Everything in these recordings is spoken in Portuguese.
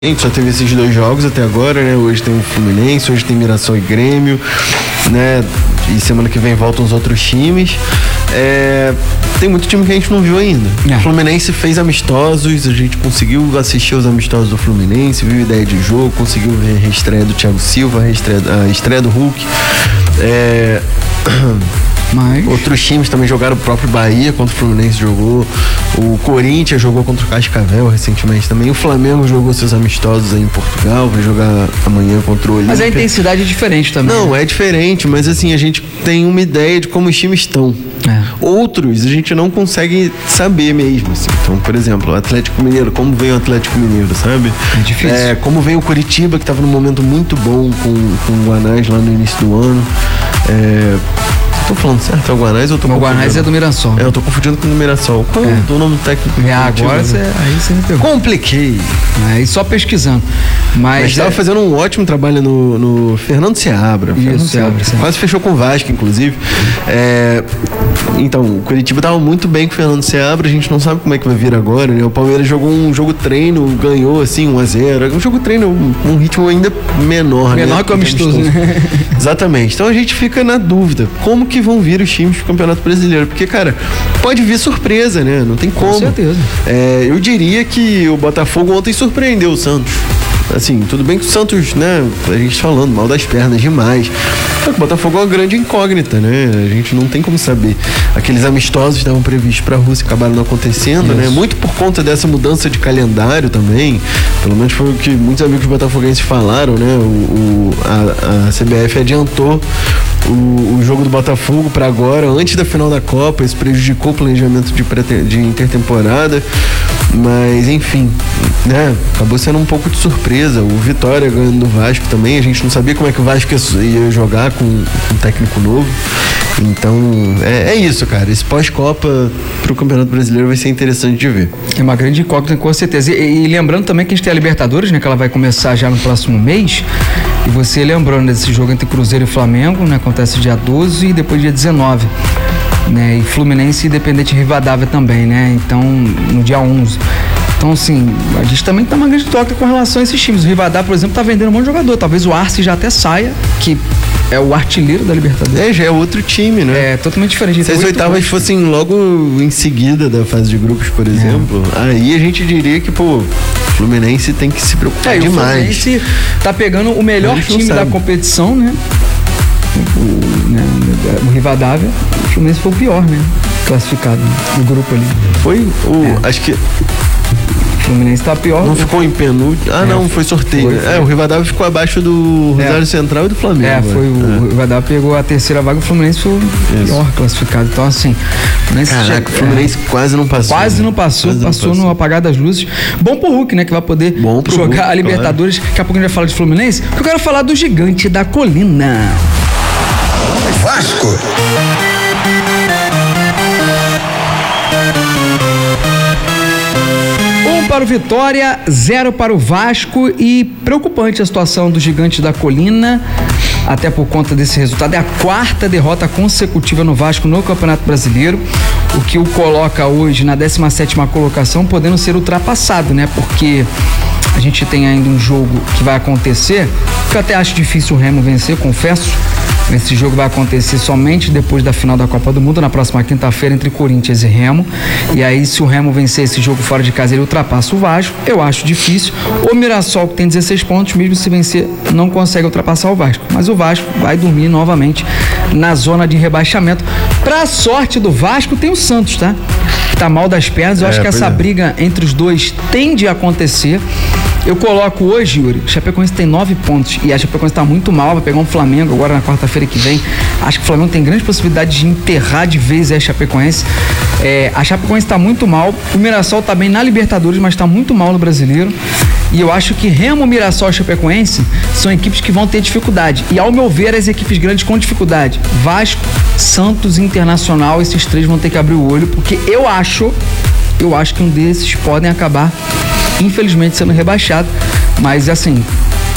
Só teve esses 2 jogos até agora, né? Hoje tem o Fluminense, hoje tem Mirassol e Grêmio, né? E semana que vem voltam os outros times. Tem muito time que a gente não viu ainda. O Fluminense fez amistosos, a gente conseguiu assistir os amistosos do Fluminense, viu ideia de jogo, conseguiu ver a reestreia do Thiago Silva, a estreia do Hulk. Mas outros times também jogaram, o próprio Bahia contra o Fluminense jogou, o Corinthians jogou contra o Cascavel recentemente também, o Flamengo jogou seus amistosos aí em Portugal, vai jogar amanhã contra o Olímpia. Mas a intensidade é diferente também. Não, é diferente, mas assim, a gente tem uma ideia de como os times estão. Outros a gente não consegue saber mesmo, assim. Então, por exemplo, o Atlético Mineiro, como veio o Atlético Mineiro, sabe? É difícil. Como veio o Curitiba, que estava num momento muito bom com o Guanás lá no início do ano. Tô falando certo, é o Guanás ou eu tô confundindo? O Guanás é do Mirassol. Eu tô confundindo com o do Mirassol. Qual é o nome técnico? Agora aí você me pegou. Compliquei. E só pesquisando. Mas tava fazendo um ótimo trabalho no Fernando Seabra. Quase fechou com o Vasco, inclusive. Então, o Curitiba tava muito bem com o Fernando Seabra, a gente não sabe como é que vai vir agora, né? O Palmeiras jogou um jogo treino, ganhou assim 1-0. Um jogo treino, um ritmo ainda menor, né? Menor que o amistoso, né? Exatamente. Então a gente fica na dúvida. Como que vão vir os times do Campeonato Brasileiro? Porque, cara, pode vir surpresa, né? Não tem como. Com certeza. Eu diria que o Botafogo ontem surpreendeu o Santos. Assim, tudo bem que o Santos, né? A gente falando mal das pernas demais. Só que o Botafogo é uma grande incógnita, né? A gente não tem como saber. Aqueles amistosos estavam previstos para a Rússia acabaram não acontecendo, né? Muito por conta dessa mudança de calendário também. Pelo menos foi o que muitos amigos botafoguenses falaram, né? A CBF adiantou o jogo do Botafogo para agora, antes da final da Copa. Isso prejudicou o planejamento de intertemporada. Mas, enfim, né? Acabou sendo um pouco de surpresa. O Vitória ganhando do Vasco também. A gente não sabia como é que o Vasco ia jogar com um técnico novo. Então, é isso, cara. Esse pós-Copa pro Campeonato Brasileiro vai ser interessante de ver. É uma grande incógnita, com certeza. E lembrando também que a gente tem a Libertadores, né? Que ela vai começar já no próximo mês. E você lembrando desse jogo entre Cruzeiro e Flamengo, né? Acontece dia 12 e depois dia 19. Né? E Fluminense e Independente Rivadavia também, né? Então, no dia 11. Então, assim, a gente também tá uma grande troca com relação a esses times. O Rivadavia, por exemplo, tá vendendo um monte de jogador. Talvez o Arce já até saia, que é o artilheiro da Libertadores. Já é outro time, né? É totalmente diferente. Se as oitavas fossem logo em seguida da fase de grupos, por exemplo, aí a gente diria que, pô, o Fluminense tem que se preocupar demais. O Fluminense tá pegando o melhor time da competição, né? O Rivadavia, o Fluminense foi o pior, né? Classificado no grupo ali. Foi acho que o Fluminense tá pior. Não ficou em penúltimo. Não, foi sorteio. O Rivadavia ficou abaixo do Rosário Central e do Flamengo. O Rivadavia pegou a terceira vaga, o Fluminense foi o pior classificado. Então, assim, o Fluminense quase não passou. Passou no apagar das luzes. Bom pro Hulk, né? Que vai poder jogar a Libertadores. Claro. Daqui a pouco a gente vai falar de Fluminense. Eu quero falar do Gigante da Colina. Vasco. Para o Vitória, 0 para o Vasco, e preocupante a situação do Gigante da Colina, até por conta desse resultado. É a 4ª derrota consecutiva no Vasco no Campeonato Brasileiro, o que o coloca hoje na 17ª colocação, podendo ser ultrapassado, né? Porque a gente tem ainda um jogo que vai acontecer, que eu até acho difícil o Remo vencer, confesso. Esse jogo vai acontecer somente depois da final da Copa do Mundo, na próxima quinta-feira, entre Corinthians e Remo. E aí, se o Remo vencer esse jogo fora de casa, ele ultrapassa o Vasco. Eu acho difícil. O Mirassol, que tem 16 pontos, mesmo se vencer, não consegue ultrapassar o Vasco. Mas o Vasco vai dormir novamente na zona de rebaixamento. Pra sorte do Vasco, tem o Santos, tá? Tá mal das pernas. Eu acho que essa briga entre os dois tende a acontecer. Eu coloco hoje, Yuri, Chapecoense tem 9 pontos e a Chapecoense tá muito mal, vai pegar um Flamengo agora na quarta-feira que vem. Acho que o Flamengo tem grande possibilidade de enterrar de vez a Chapecoense. A Chapecoense tá muito mal, o Mirassol tá bem na Libertadores, mas tá muito mal no Brasileiro. E eu acho que Remo, Mirassol e Chapecoense são equipes que vão ter dificuldade. E ao meu ver, as equipes grandes com dificuldade, Vasco, Santos e Internacional, esses 3 vão ter que abrir o olho, porque eu acho que um desses podem acabar, infelizmente, sendo rebaixado. Mas assim,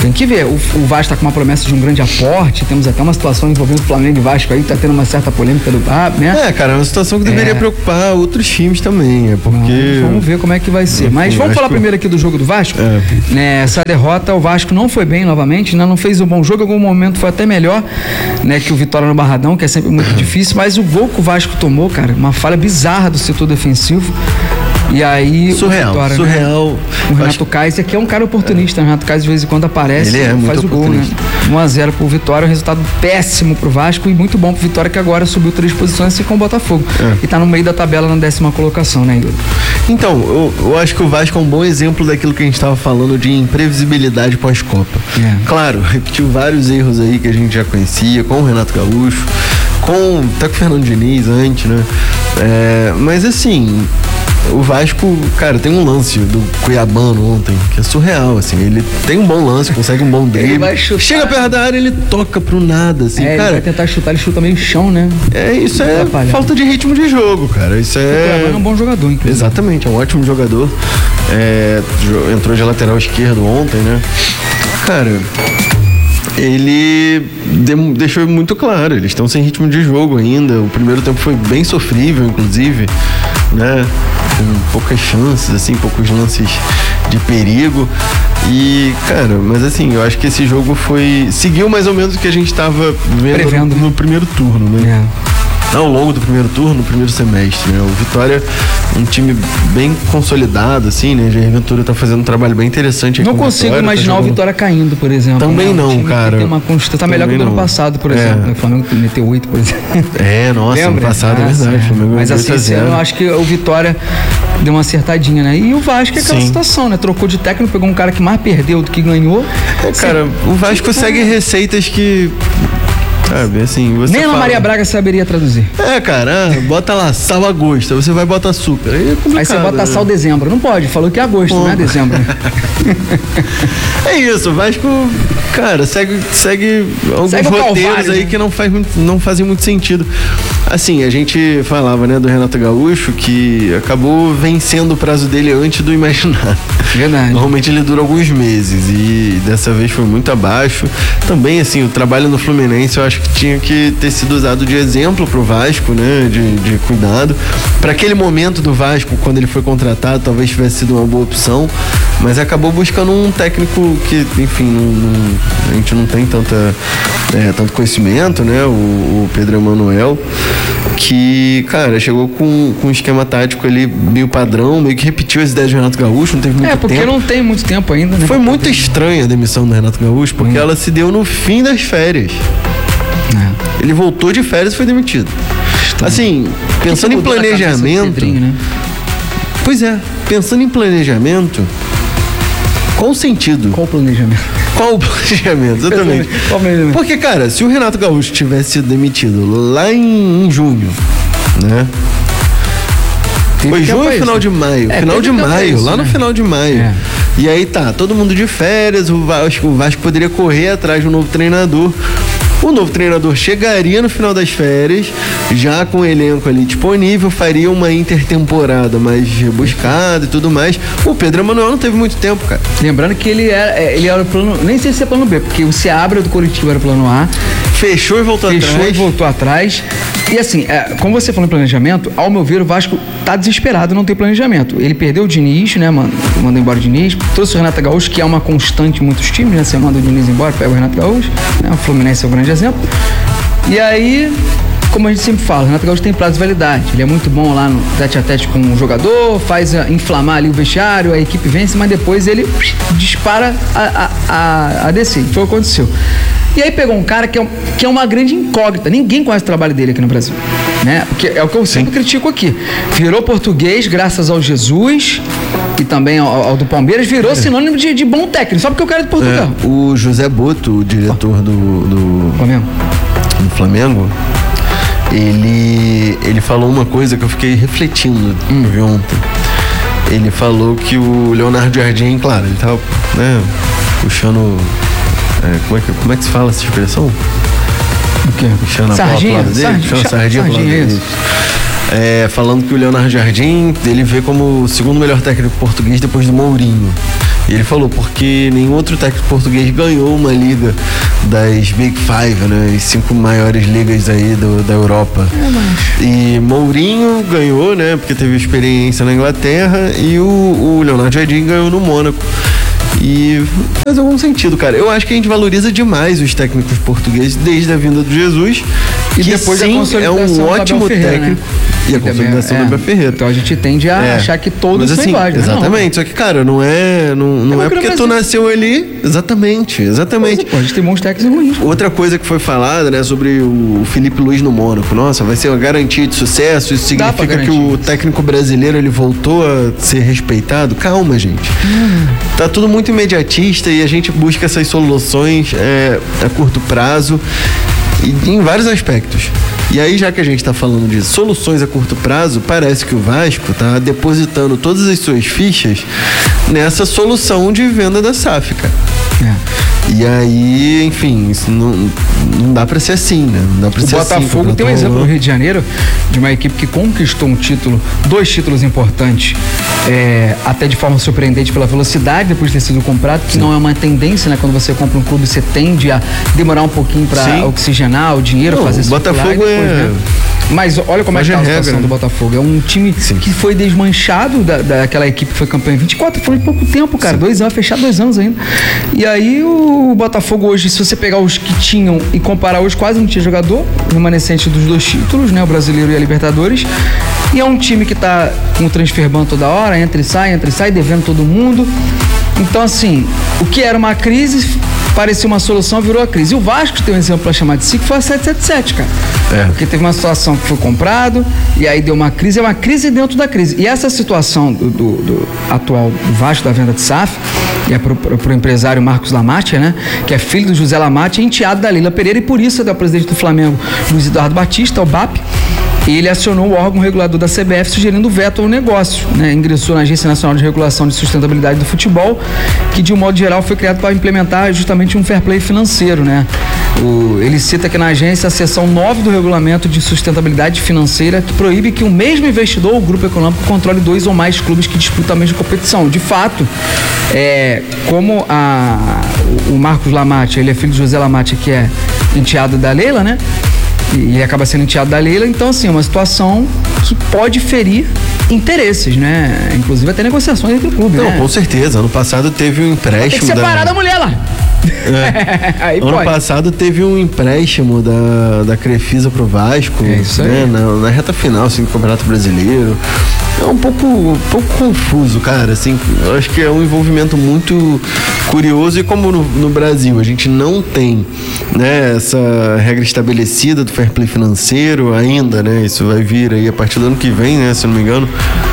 Tem que ver. O Vasco tá com uma promessa de um grande aporte. Temos até uma situação envolvendo o Flamengo e Vasco aí, tá tendo uma certa polêmica do né? Cara, é uma situação que deveria preocupar outros times também, porque... Vamos ver como é que vai ser. Mas vamos falar primeiro aqui do jogo do Vasco. Essa derrota, o Vasco não foi bem novamente, né? Não fez um bom jogo, em algum momento foi até melhor, né? Que o Vitória no Barradão, que é sempre muito difícil, mas o gol que o Vasco tomou, cara, uma falha bizarra do setor defensivo. E aí, surreal. Né? O Renato Kaiser, que é um cara oportunista, o Renato Kaiser de vez em quando aparece, ele faz o gol, né? 1-0 pro Vitória, um resultado péssimo pro Vasco e muito bom pro Vitória, que agora subiu 3 posições assim com o Botafogo. E tá no meio da tabela na 10ª colocação, né, Igor? Então, eu acho que o Vasco é um bom exemplo daquilo que a gente estava falando de imprevisibilidade pós-Copa. Claro, repetiu vários erros aí que a gente já conhecia, com o Renato Gaúcho, até com o Fernando Diniz antes, né? Mas assim, o Vasco, cara, tem um lance do Cuiabano ontem, que é surreal, assim, ele tem um bom lance, consegue um bom drible, chega perto da área, ele toca pro nada, assim, cara. Ele vai tentar chutar, ele chuta meio chão, né? Isso é falta de ritmo de jogo, cara, isso O Cuiabano é um bom jogador, inclusive. Exatamente, é um ótimo jogador, entrou de lateral esquerdo ontem, né? Cara, ele deixou muito claro, eles estão sem ritmo de jogo ainda, o primeiro tempo foi bem sofrível, inclusive, né? Com poucas chances, assim, poucos lances de perigo. E, cara, mas assim, eu acho que esse jogo seguiu mais ou menos o que a gente estava vendo no primeiro turno, né? Ao longo do primeiro turno, no primeiro semestre, né? O Vitória, um time bem consolidado, assim, né? Jair Ventura tá fazendo um trabalal bem interessante aqui. Não consigo imaginar o Vitória caindo, por exemplo. Também não, cara. Tem uma constância, tá melhor que o ano passado, por exemplo. O Flamengo meteu 8, por exemplo. Nossa, ano passado é verdade. Mas assim, esse ano eu acho que o Vitória deu uma acertadinha, né? E o Vasco é aquela situação, né? Trocou de técnico, pegou um cara que mais perdeu do que ganhou. Cara, o Vasco segue receitas que... Sabe, assim, você nem a Maria Braga saberia traduzir. Cara, bota lá sal a gosto, você vai botar açúcar. Aí você bota sal dezembro. Não pode, falou que é agosto, não é dezembro. É isso, o Vasco, cara, segue alguns roteiros aí, né? Que não fazem muito sentido. Assim, a gente falava, né, do Renato Gaúcho, que acabou vencendo o prazo dele antes do imaginado. Verdade. Normalmente ele dura alguns meses e dessa vez foi muito abaixo. Também, assim, o trabalho no Fluminense eu acho que tinha que ter sido usado de exemplo pro Vasco, né, de cuidado. Para aquele momento do Vasco, quando ele foi contratado, talvez tivesse sido uma boa opção, mas acabou buscando um técnico que, enfim, a gente não tem tanto conhecimento, né, o Pedro Emanuel, que, cara, chegou com um esquema tático ali meio padrão, meio que repetiu as ideias do Renato Gaúcho, não teve muito tempo. Porque não tem muito tempo ainda, né? Foi muito estranha a demissão do Renato Gaúcho, porque ela se deu no fim das férias. Ele voltou de férias e foi demitido. Assim, pensando em planejamento... Né? Pois é, pensando em planejamento, qual o sentido? Qual o planejamento? Qual o planejamento, exatamente. Qual o planejamento? Porque, cara, se o Renato Gaúcho tivesse sido demitido lá em junho, né? Foi junho ou final de maio? Final de maio, lá no final de maio. E aí tá, todo mundo de férias, o Vasco poderia correr atrás de um novo treinador. O novo treinador chegaria no final das férias, já com o elenco ali disponível, faria uma intertemporada mais rebuscada e tudo mais. O Pedro Emanuel não teve muito tempo, cara. Lembrando que ele era o plano, nem sei se é plano B, porque o Seabra do Coritiba era o plano A. Fechou e voltou atrás. E assim, como você falou em planejamento, ao meu ver, o Vasco tá desesperado, não tem planejamento. Ele perdeu o Diniz, né, mano? Mandou embora o Diniz, trouxe o Renato Gaúcho, que é uma constante em muitos times, né? Você manda o Diniz embora, pega o Renato Gaúcho, né? O Fluminense é um grande exemplo. E aí, como a gente sempre fala, o Renato Gaúcho tem prazo de validade. Ele é muito bom lá no tete-a-tete com o jogador, faz inflamar ali o vestiário, a equipe vence, mas depois ele dispara a descer. Foi o que aconteceu. E aí pegou um cara que é uma grande incógnita. Ninguém conhece o trabalho dele aqui no Brasil, né? Porque é o que eu sempre critico aqui. Virou português graças ao Jesus e também ao do Palmeiras, virou sinônimo de bom técnico, só porque o cara é de Portugal. O José Boto, o diretor do Flamengo, ele falou uma coisa que eu fiquei refletindo ontem. Ele falou que o Leonardo Jardim, claro, ele tava, né, puxando... Como é que se fala essa expressão? O quê? Puxando a sardinha pro lado dele. Falando que o Leonardo Jardim, ele vê como o segundo melhor técnico português depois do Mourinho. E ele falou, porque nenhum outro técnico português ganhou uma liga das Big Five, né? As 5 maiores ligas aí da Europa. E Mourinho ganhou, né? Porque teve experiência na Inglaterra, e o Leonardo Jardim ganhou no Mônaco. E faz algum sentido, cara. Eu acho que a gente valoriza demais os técnicos portugueses desde a vinda do Jesus. E que depois sim, da consolidação é um ótimo Ferreira, técnico. né? E a consolidação do Abel Ferreira. Então a gente tende a achar que todos são iguais, né? Exatamente. Só que, cara, não é porque tu nasceu ali. Exatamente. Pô, a gente tem bons técnicos ruins. Outra coisa que foi falada, né, sobre o Felipe Luiz no Mônaco. Nossa, vai ser uma garantia de sucesso. Isso significa que o técnico brasileiro ele voltou a ser respeitado. Calma, gente. Tá tudo muito imediatista e a gente busca essas soluções a curto prazo e em vários aspectos. E aí, já que a gente está falando de soluções a curto prazo, parece que o Vasco está depositando todas as suas fichas nessa solução de venda da SAF, cara. E aí, enfim, isso não dá pra ser assim, né? Não dá pra ser assim. O Botafogo tem um exemplo no Rio de Janeiro de uma equipe que conquistou dois títulos importantes, até de forma surpreendente pela velocidade depois de ter sido comprado, que não é uma tendência, né? Quando você compra um clube, você tende a demorar um pouquinho pra oxigenar o dinheiro, fazer isso. O Botafogo Mas olha como é que tá a situação do Botafogo. É um time que foi desmanchado daquela equipe que foi campeã em 24, foi pouco tempo, cara. 2 anos, fechar 2 anos ainda. E aí o Botafogo hoje, se você pegar os que tinham e comparar hoje, quase não tinha jogador, remanescente dos 2 títulos, né? O Brasileiro e a Libertadores. E é um time que tá com o transfer ban toda hora, entra e sai, devendo todo mundo. Então, assim, o que era uma crise parecia uma solução, virou a crise. E o Vasco tem um exemplo pra chamar de si, que foi a 777, cara. Porque teve uma situação que foi comprado, e aí deu uma crise, é uma crise dentro da crise. E essa situação do atual do Vasco, da venda de SAF, e é pro empresário Marcos Lamatti, né? Que é filho do José Lamatti, é enteado da Leila Pereira, e por isso é o presidente do Flamengo, Luiz Eduardo Batista, o BAP. Ele acionou o órgão regulador da CBF sugerindo veto ao negócio, né? Ingressou na Agência Nacional de Regulação de Sustentabilidade do Futebol, que de um modo geral foi criado para implementar justamente um fair play financeiro, né? Ele cita que na agência a seção 9 do regulamento de sustentabilidade financeira, que proíbe que o mesmo investidor ou grupo econômico controle 2 ou mais clubes que disputam a mesma competição. De fato, como o Marcos Lamatti, ele é filho de José Lamatti, que é enteado da Leila, né? E acaba sendo enteado da Leila, então assim, é uma situação que pode ferir interesses, né? Inclusive até negociações entre o clube, Não, né? Com certeza. Ano passado teve um empréstimo. Tem que separar da mulher lá. Aí ano passado teve um empréstimo da Crefisa pro Vasco, isso aí. Né? Na reta final, assim, do Campeonato Brasileiro. É um pouco confuso, cara, assim, eu acho que é um envolvimento muito curioso, e como no Brasil a gente não tem, né, essa regra estabelecida do fair play financeiro ainda, né, isso vai vir aí a partir do ano que vem, né, se eu não me engano,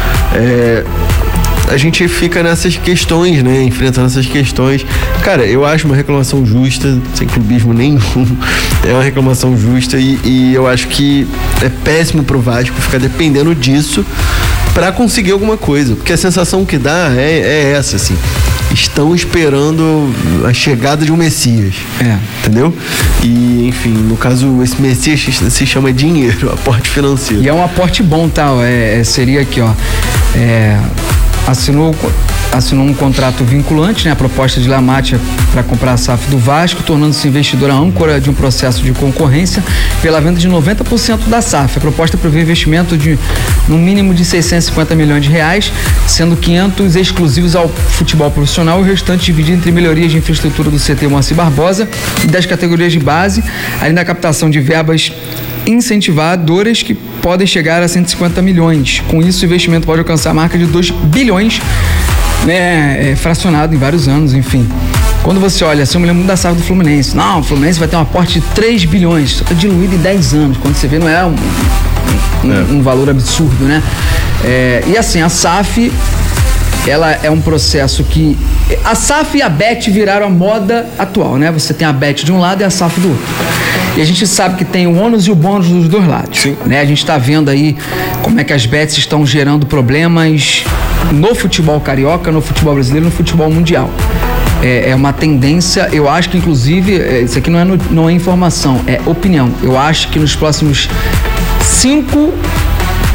a gente fica nessas questões, né? Enfrentando essas questões. Cara, eu acho uma reclamação justa, sem clubismo nenhum. É uma reclamação justa e eu acho que é péssimo pro Vasco ficar dependendo disso pra conseguir alguma coisa. Porque a sensação que dá é essa, assim. Estão esperando a chegada de um Messias. Entendeu? E, enfim, no caso, esse Messias se chama dinheiro, aporte financeiro. E é um aporte bom, tá? Seria aqui, ó. Assinou um contrato vinculante, né? A proposta de Lamatti para comprar a SAF do Vasco, tornando-se investidora âncora de um processo de concorrência pela venda de 90% da SAF. A proposta prevê investimento de no mínimo de 650 milhões de reais, sendo 500 exclusivos ao futebol profissional e o restante dividido entre melhorias de infraestrutura do CT Moacir Barbosa e das categorias de base, além da captação de verbas incentivadoras que podem chegar a 150 milhões. Com isso, o investimento pode alcançar a marca de 2 bilhões, né, fracionado em vários anos, enfim. Quando você olha, assim, eu me lembro da SAF do Fluminense. Não, o Fluminense vai ter um aporte de 3 bilhões, só que diluído em 10 anos. Quando você vê, não é um valor absurdo, né? E assim, a SAF, ela é um processo que... A SAF e a BET viraram a moda atual, né? Você tem a BET de um lado e a SAF do outro. E a gente sabe que tem o ônus e o bônus dos dois lados. Sim. Né? A gente está vendo aí como é que as bets estão gerando problemas no futebol carioca, no futebol brasileiro, no futebol mundial. É uma tendência, eu acho que inclusive, isso aqui não é informação, é opinião. Eu acho que nos próximos 5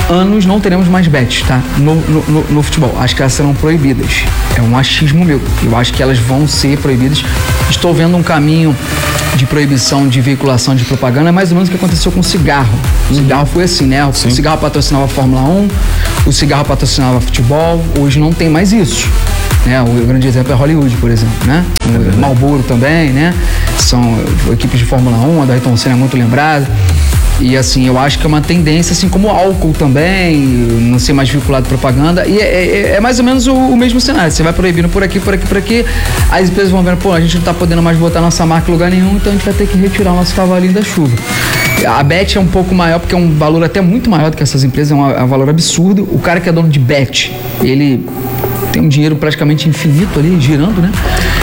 anos não teremos mais bets, tá? No futebol. Acho que elas serão proibidas. É um achismo meu. Eu acho que elas vão ser proibidas. Estou vendo um caminho de proibição de veiculação de propaganda, é mais ou menos o que aconteceu com o cigarro. O cigarro foi assim, né? O cigarro patrocinava a Fórmula 1, o cigarro patrocinava futebol, hoje não tem mais isso. Né? O grande exemplo é Hollywood, por exemplo, né? O Marlboro também, né? São equipes de Fórmula 1, a da Ayrton Senna é muito lembrada. E assim, eu acho que é uma tendência, assim como o álcool também, não ser mais vinculado à propaganda. E é mais ou menos o mesmo cenário. Você vai proibindo por aqui. As empresas vão vendo, pô, a gente não tá podendo mais botar nossa marca em lugar nenhum, então a gente vai ter que retirar o nosso cavalinho da chuva. A bet é um pouco maior, porque é um valor até muito maior do que essas empresas, é um valor absurdo. O cara que é dono de bet, ele tem um dinheiro praticamente infinito ali, girando, né?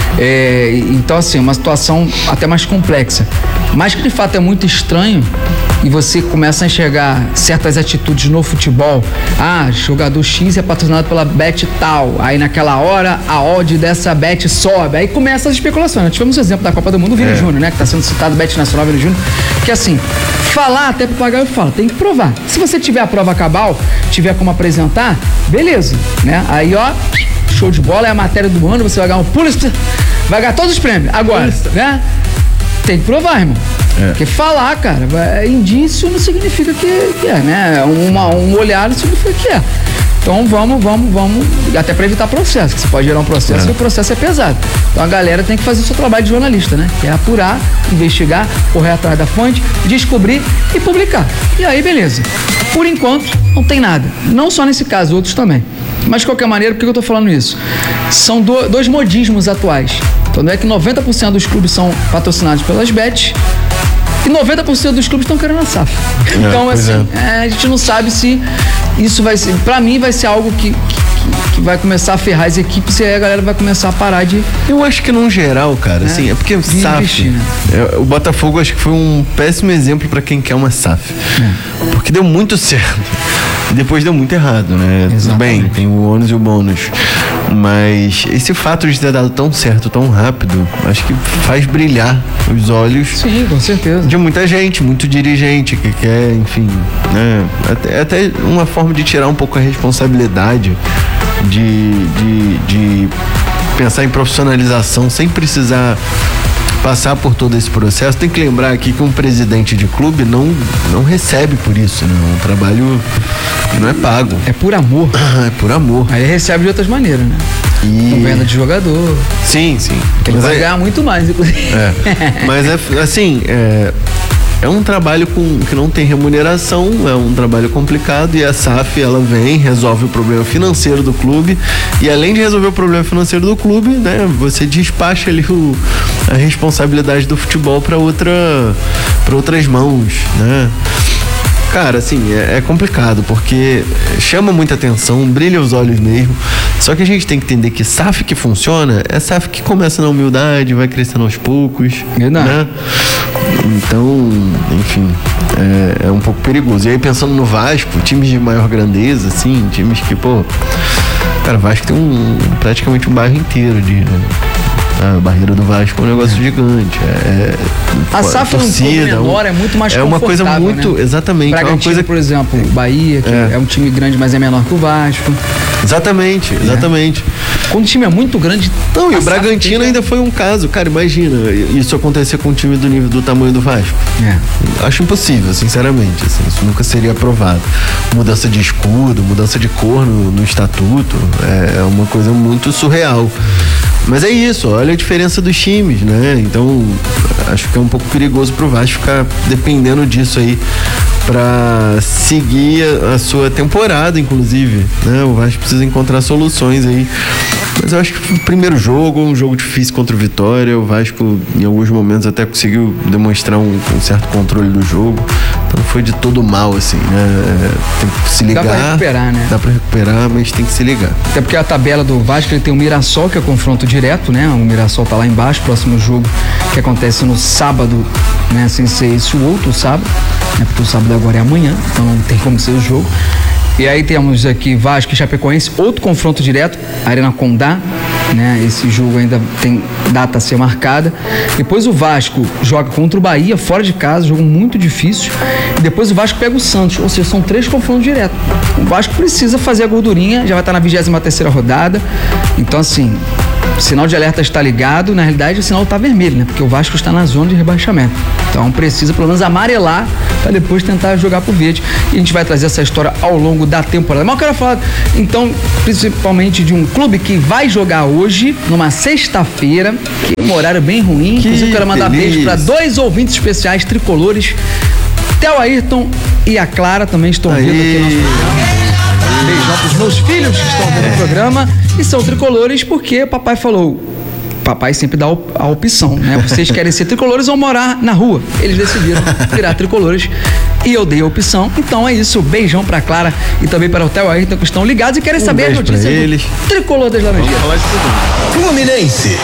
Então, assim, é uma situação até mais complexa. Mas que de fato é muito estranho e você começa a enxergar certas atitudes no futebol. Jogador X é patrocinado pela bet tal. Aí naquela hora a odd dessa bet sobe. Aí começa as especulações. Nós tivemos o exemplo da Copa do Mundo, o Vini Júnior, né? Que está sendo citado, bet nacional Vini Júnior. Que assim, falar até papagaio fala, tem que provar. Se você tiver a prova cabal, tiver como apresentar, beleza, né? Aí ó, show de bola, é a matéria do ano, você vai ganhar um Pulitzer, vai ganhar todos os prêmios. Agora, né? Tem que provar, irmão. Porque falar, cara, indício não significa que é, né? Um olhar não significa que é. Então vamos, até para evitar processo, que você pode gerar um processo e o processo é pesado. Então a galera tem que fazer o seu trabalho de jornalista, né? Que é apurar, investigar, correr atrás da fonte, descobrir e publicar. E aí, beleza. Por enquanto, não tem nada. Não só nesse caso, outros também. Mas de qualquer maneira, por que eu tô falando isso? São dois modismos atuais. Então não é que 90% dos clubes são patrocinados pelas bets e 90% dos clubes estão querendo a SAF. Então, assim, a gente não sabe se isso vai ser... Pra mim, vai ser algo que vai começar a ferrar as equipes e aí a galera vai começar a parar de... Eu acho que no geral, cara, assim, é porque SAF... Investir, né? O Botafogo acho que foi um péssimo exemplo pra quem quer uma SAF. Porque deu muito certo. E depois deu muito errado, né? Exatamente. Tudo bem, tem o ônus e o bônus. Mas esse fato de ter dado tão certo, tão rápido, acho que faz brilhar os olhos. Sim, com certeza. De muita gente, muito dirigente que quer, enfim, né? Até uma forma de tirar um pouco a responsabilidade de pensar em profissionalização sem precisar passar por todo esse processo. Tem que lembrar aqui que um presidente de clube não recebe por isso, né? Um trabalho que não é pago. É por amor. É por amor. Aí recebe de outras maneiras, né? Com venda de jogador. Sim. Ele vai ganhar muito mais, inclusive. Mas assim, é um trabalho que não tem remuneração, é um trabalho complicado e a SAF, ela vem, resolve o problema financeiro do clube e além de resolver o problema financeiro do clube, né, você despacha ali a responsabilidade do futebol para outras mãos, né? Cara, assim, é complicado, porque chama muita atenção, brilha os olhos mesmo. Só que a gente tem que entender que SAF que funciona é SAF que começa na humildade, vai crescendo aos poucos. Verdade. Né? Então, enfim, é um pouco perigoso. E aí, pensando no Vasco, times de maior grandeza, assim, times que, cara, o Vasco tem praticamente um bairro inteiro a barreira do Vasco é um negócio gigante. A SAF é um time menor, é muito mais confortável. É uma coisa muito, né? Exatamente. Bragantino, é uma coisa, por exemplo, Bahia, que é um time grande, mas é menor que o Vasco. Exatamente. Quando o time é muito grande... Não, e o Bragantino ainda foi um caso. Cara, imagina isso acontecer com um time do nível do tamanho do Vasco. Acho impossível, sinceramente. Assim, isso nunca seria aprovado. Mudança de escudo, mudança de cor no estatuto. É uma coisa muito surreal. Mas é isso, olha a diferença dos times, né? Então, acho que é um pouco perigoso pro Vasco ficar dependendo disso aí pra seguir a sua temporada, inclusive, né? O Vasco precisa encontrar soluções aí. Mas eu acho que o primeiro jogo, um jogo difícil contra o Vitória, o Vasco em alguns momentos até conseguiu demonstrar um certo controle do jogo. Então não foi de todo mal, assim, né? Tem que se ligar. Dá pra recuperar, né? Dá pra recuperar, mas tem que se ligar. Até porque a tabela do Vasco, ele tem o Mirassol, que é confronto direto, né? O Mirassol tá lá embaixo, próximo jogo que acontece no sábado, né? Sem ser esse o outro sábado, né? Porque o sábado agora é amanhã, então não tem como ser o jogo. E aí temos aqui Vasco e Chapecoense, outro confronto direto, Arena Condá, né? Esse jogo ainda tem data a ser marcada. Depois o Vasco joga contra o Bahia, fora de casa, jogo muito difícil. E depois o Vasco pega o Santos, ou seja, são 3 confrontos diretos. O Vasco precisa fazer a gordurinha, já vai estar na 23ª rodada. Então, assim, o sinal de alerta está ligado, na realidade o sinal está vermelho, né? Porque o Vasco está na zona de rebaixamento. Então precisa pelo menos amarelar para depois tentar jogar pro verde. E a gente vai trazer essa história ao longo da temporada. Mas eu quero falar, então, principalmente de um clube que vai jogar hoje, numa sexta-feira, que é um horário bem ruim. Inclusive, eu quero mandar beijo para 2 ouvintes especiais tricolores. Theo Ayrton e a Clara também estão vindo aqui no nosso programa. Beijão pros meus filhos que estão vendo o programa e são tricolores porque o papai falou. Papai sempre dá a opção, né? Vocês querem ser tricolores ou morar na rua? Eles decidiram virar tricolores e eu dei a opção. Então é isso. Beijão pra Clara e também para o Theo Ayrton que estão ligados e querem saber a notícia do tricolor das Laranjeiras. Vamos falar de tudo. Fluminense.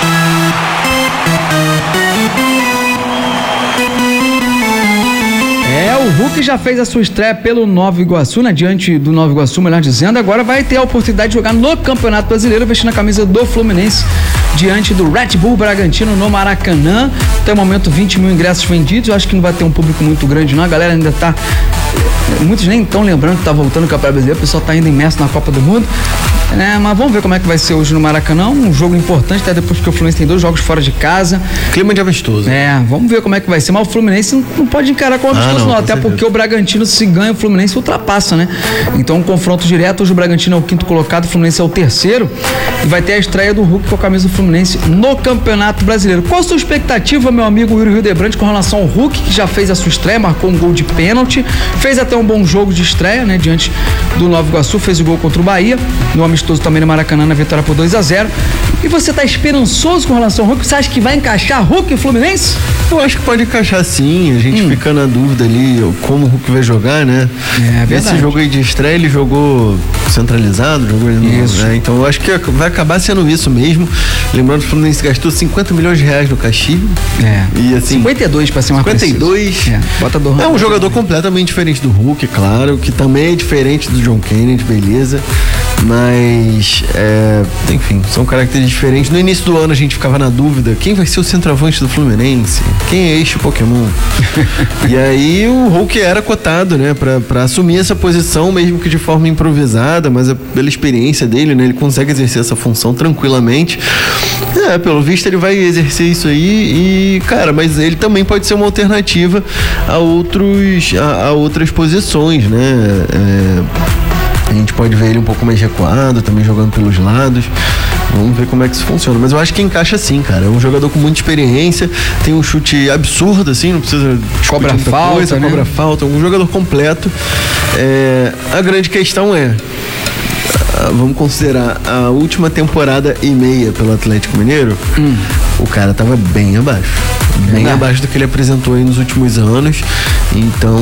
O Hulk já fez a sua estreia pelo Nova Iguaçu, né? Diante do Nova Iguaçu, melhor dizendo. Agora vai ter a oportunidade de jogar no Campeonato Brasileiro, vestindo a camisa do Fluminense, diante do Red Bull Bragantino no Maracanã. Até o momento, 20 mil ingressos vendidos. Eu acho que não vai ter um público muito grande, não. A galera ainda tá... Muitos nem estão lembrando que tá voltando o Campeonato Brasileiro. O pessoal tá ainda imerso na Copa do Mundo. Mas vamos ver como é que vai ser hoje no Maracanã. Um jogo importante, até depois que o Fluminense tem 2 jogos fora de casa. Clima de amistoso. Vamos ver como é que vai ser. Mas o Fluminense não pode encarar como amistoso, não. Até porque o Bragantino, se ganha, o Fluminense ultrapassa, né? Então, um confronto direto. Hoje o Bragantino é o 5º colocado, o Fluminense é o 3º. E vai ter a estreia do Hulk com a camisa do Fluminense no Campeonato Brasileiro. Qual a sua expectativa, meu amigo Yuri Hildebrand, com relação ao Hulk, que já fez a sua estreia, marcou um gol de pênalti, fez até um bom jogo de estreia, né? Diante do Nova Iguaçu, fez o gol contra o Bahia, no amistoso também no Maracanã, na vitória por 2-0. E você tá esperançoso com relação ao Hulk? Você acha que vai encaixar Hulk e Fluminense? Eu acho que pode encaixar sim, a gente fica na dúvida ali como o Hulk vai jogar, né? É verdade. Esse jogo aí de estreia, ele jogou centralizado, Isso. Né? Então eu acho que vai acabar sendo isso mesmo. Lembrando que o Fluminense gastou 50 milhões de reais no Caxias. E assim, 52 para ser uma 52. Bota do é um jogador completamente diferente do Hulk, claro, que também é diferente do John Kennedy, beleza. Mas, enfim, são características diferentes. No início do ano a gente ficava na dúvida, quem vai ser o centroavante do Fluminense? Quem é este Pokémon? E aí o Hulk era cotado, né, pra assumir essa posição, mesmo que de forma improvisada, mas pela experiência dele, né, ele consegue exercer essa função tranquilamente. Pelo visto ele vai exercer isso aí e, cara, mas ele também pode ser uma alternativa a outras posições, né? A gente pode ver ele um pouco mais recuado, também jogando pelos lados. Vamos ver como é que isso funciona. Mas eu acho que encaixa sim, cara. É um jogador com muita experiência, tem um chute absurdo, assim, não precisa cobra falta, né? Cobra falta, um jogador completo. A grande questão vamos considerar a última temporada e meia pelo Atlético Mineiro, o cara tava bem abaixo. Bem abaixo do que ele apresentou aí nos últimos anos. Então,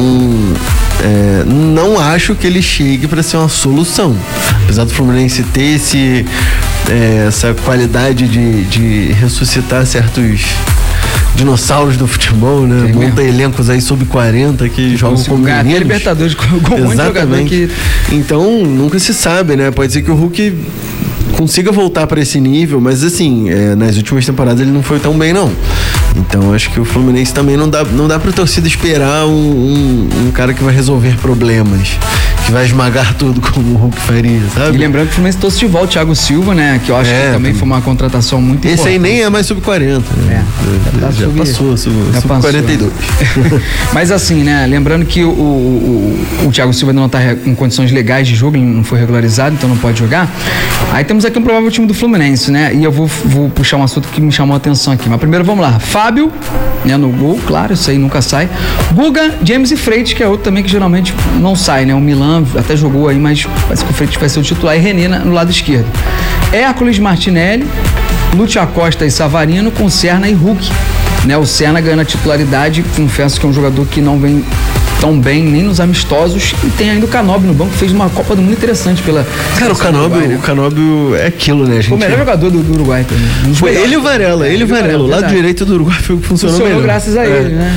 não acho que ele chegue para ser uma solução. Apesar do Fluminense ter essa qualidade de ressuscitar certos dinossauros do futebol, né? Monta elencos aí sub 40 que jogam como meninos. Libertadores com muito jogador que... Então, nunca se sabe, né? Pode ser que o Hulk consiga voltar para esse nível, mas assim, nas últimas temporadas ele não foi tão bem, não. Então acho que o Fluminense também não dá pra torcida esperar um cara que vai resolver problemas, que vai esmagar tudo como o Hulk faria, sabe? E lembrando que o Fluminense trouxe de volta o Thiago Silva, né? Que eu acho que também foi uma contratação muito importante. Esse aí nem é mais sub-40, né? Já passou, sub-42. Mas assim, né? Lembrando que o Thiago Silva ainda não tá em condições legais de jogo, ele não foi regularizado, então não pode jogar. Aí temos aqui um provável time do Fluminense, né? E eu vou puxar um assunto que me chamou a atenção aqui. Mas primeiro vamos lá. Fábio, né, no gol, claro, isso aí nunca sai. Guga, James e Freitas, que é outro também que geralmente não sai, né? O Milan até jogou aí, mas parece que o Freitas vai ser o titular. E René no lado esquerdo. Hércules, Martinelli, Lúcio Acosta e Savarino, com Serna e Hulk. Né? O Serna ganhando a titularidade, confesso que é um jogador que não vem tão bem nem nos amistosos, e tem ainda o Canóbio no banco, fez uma Copa do Mundo interessante pela... Cara, o Canóbio é aquilo, né, gente? O melhor jogador do Uruguai também. Foi ele e o Varela, o lado direito do Uruguai foi o que funcionou melhor. Graças a ele, né?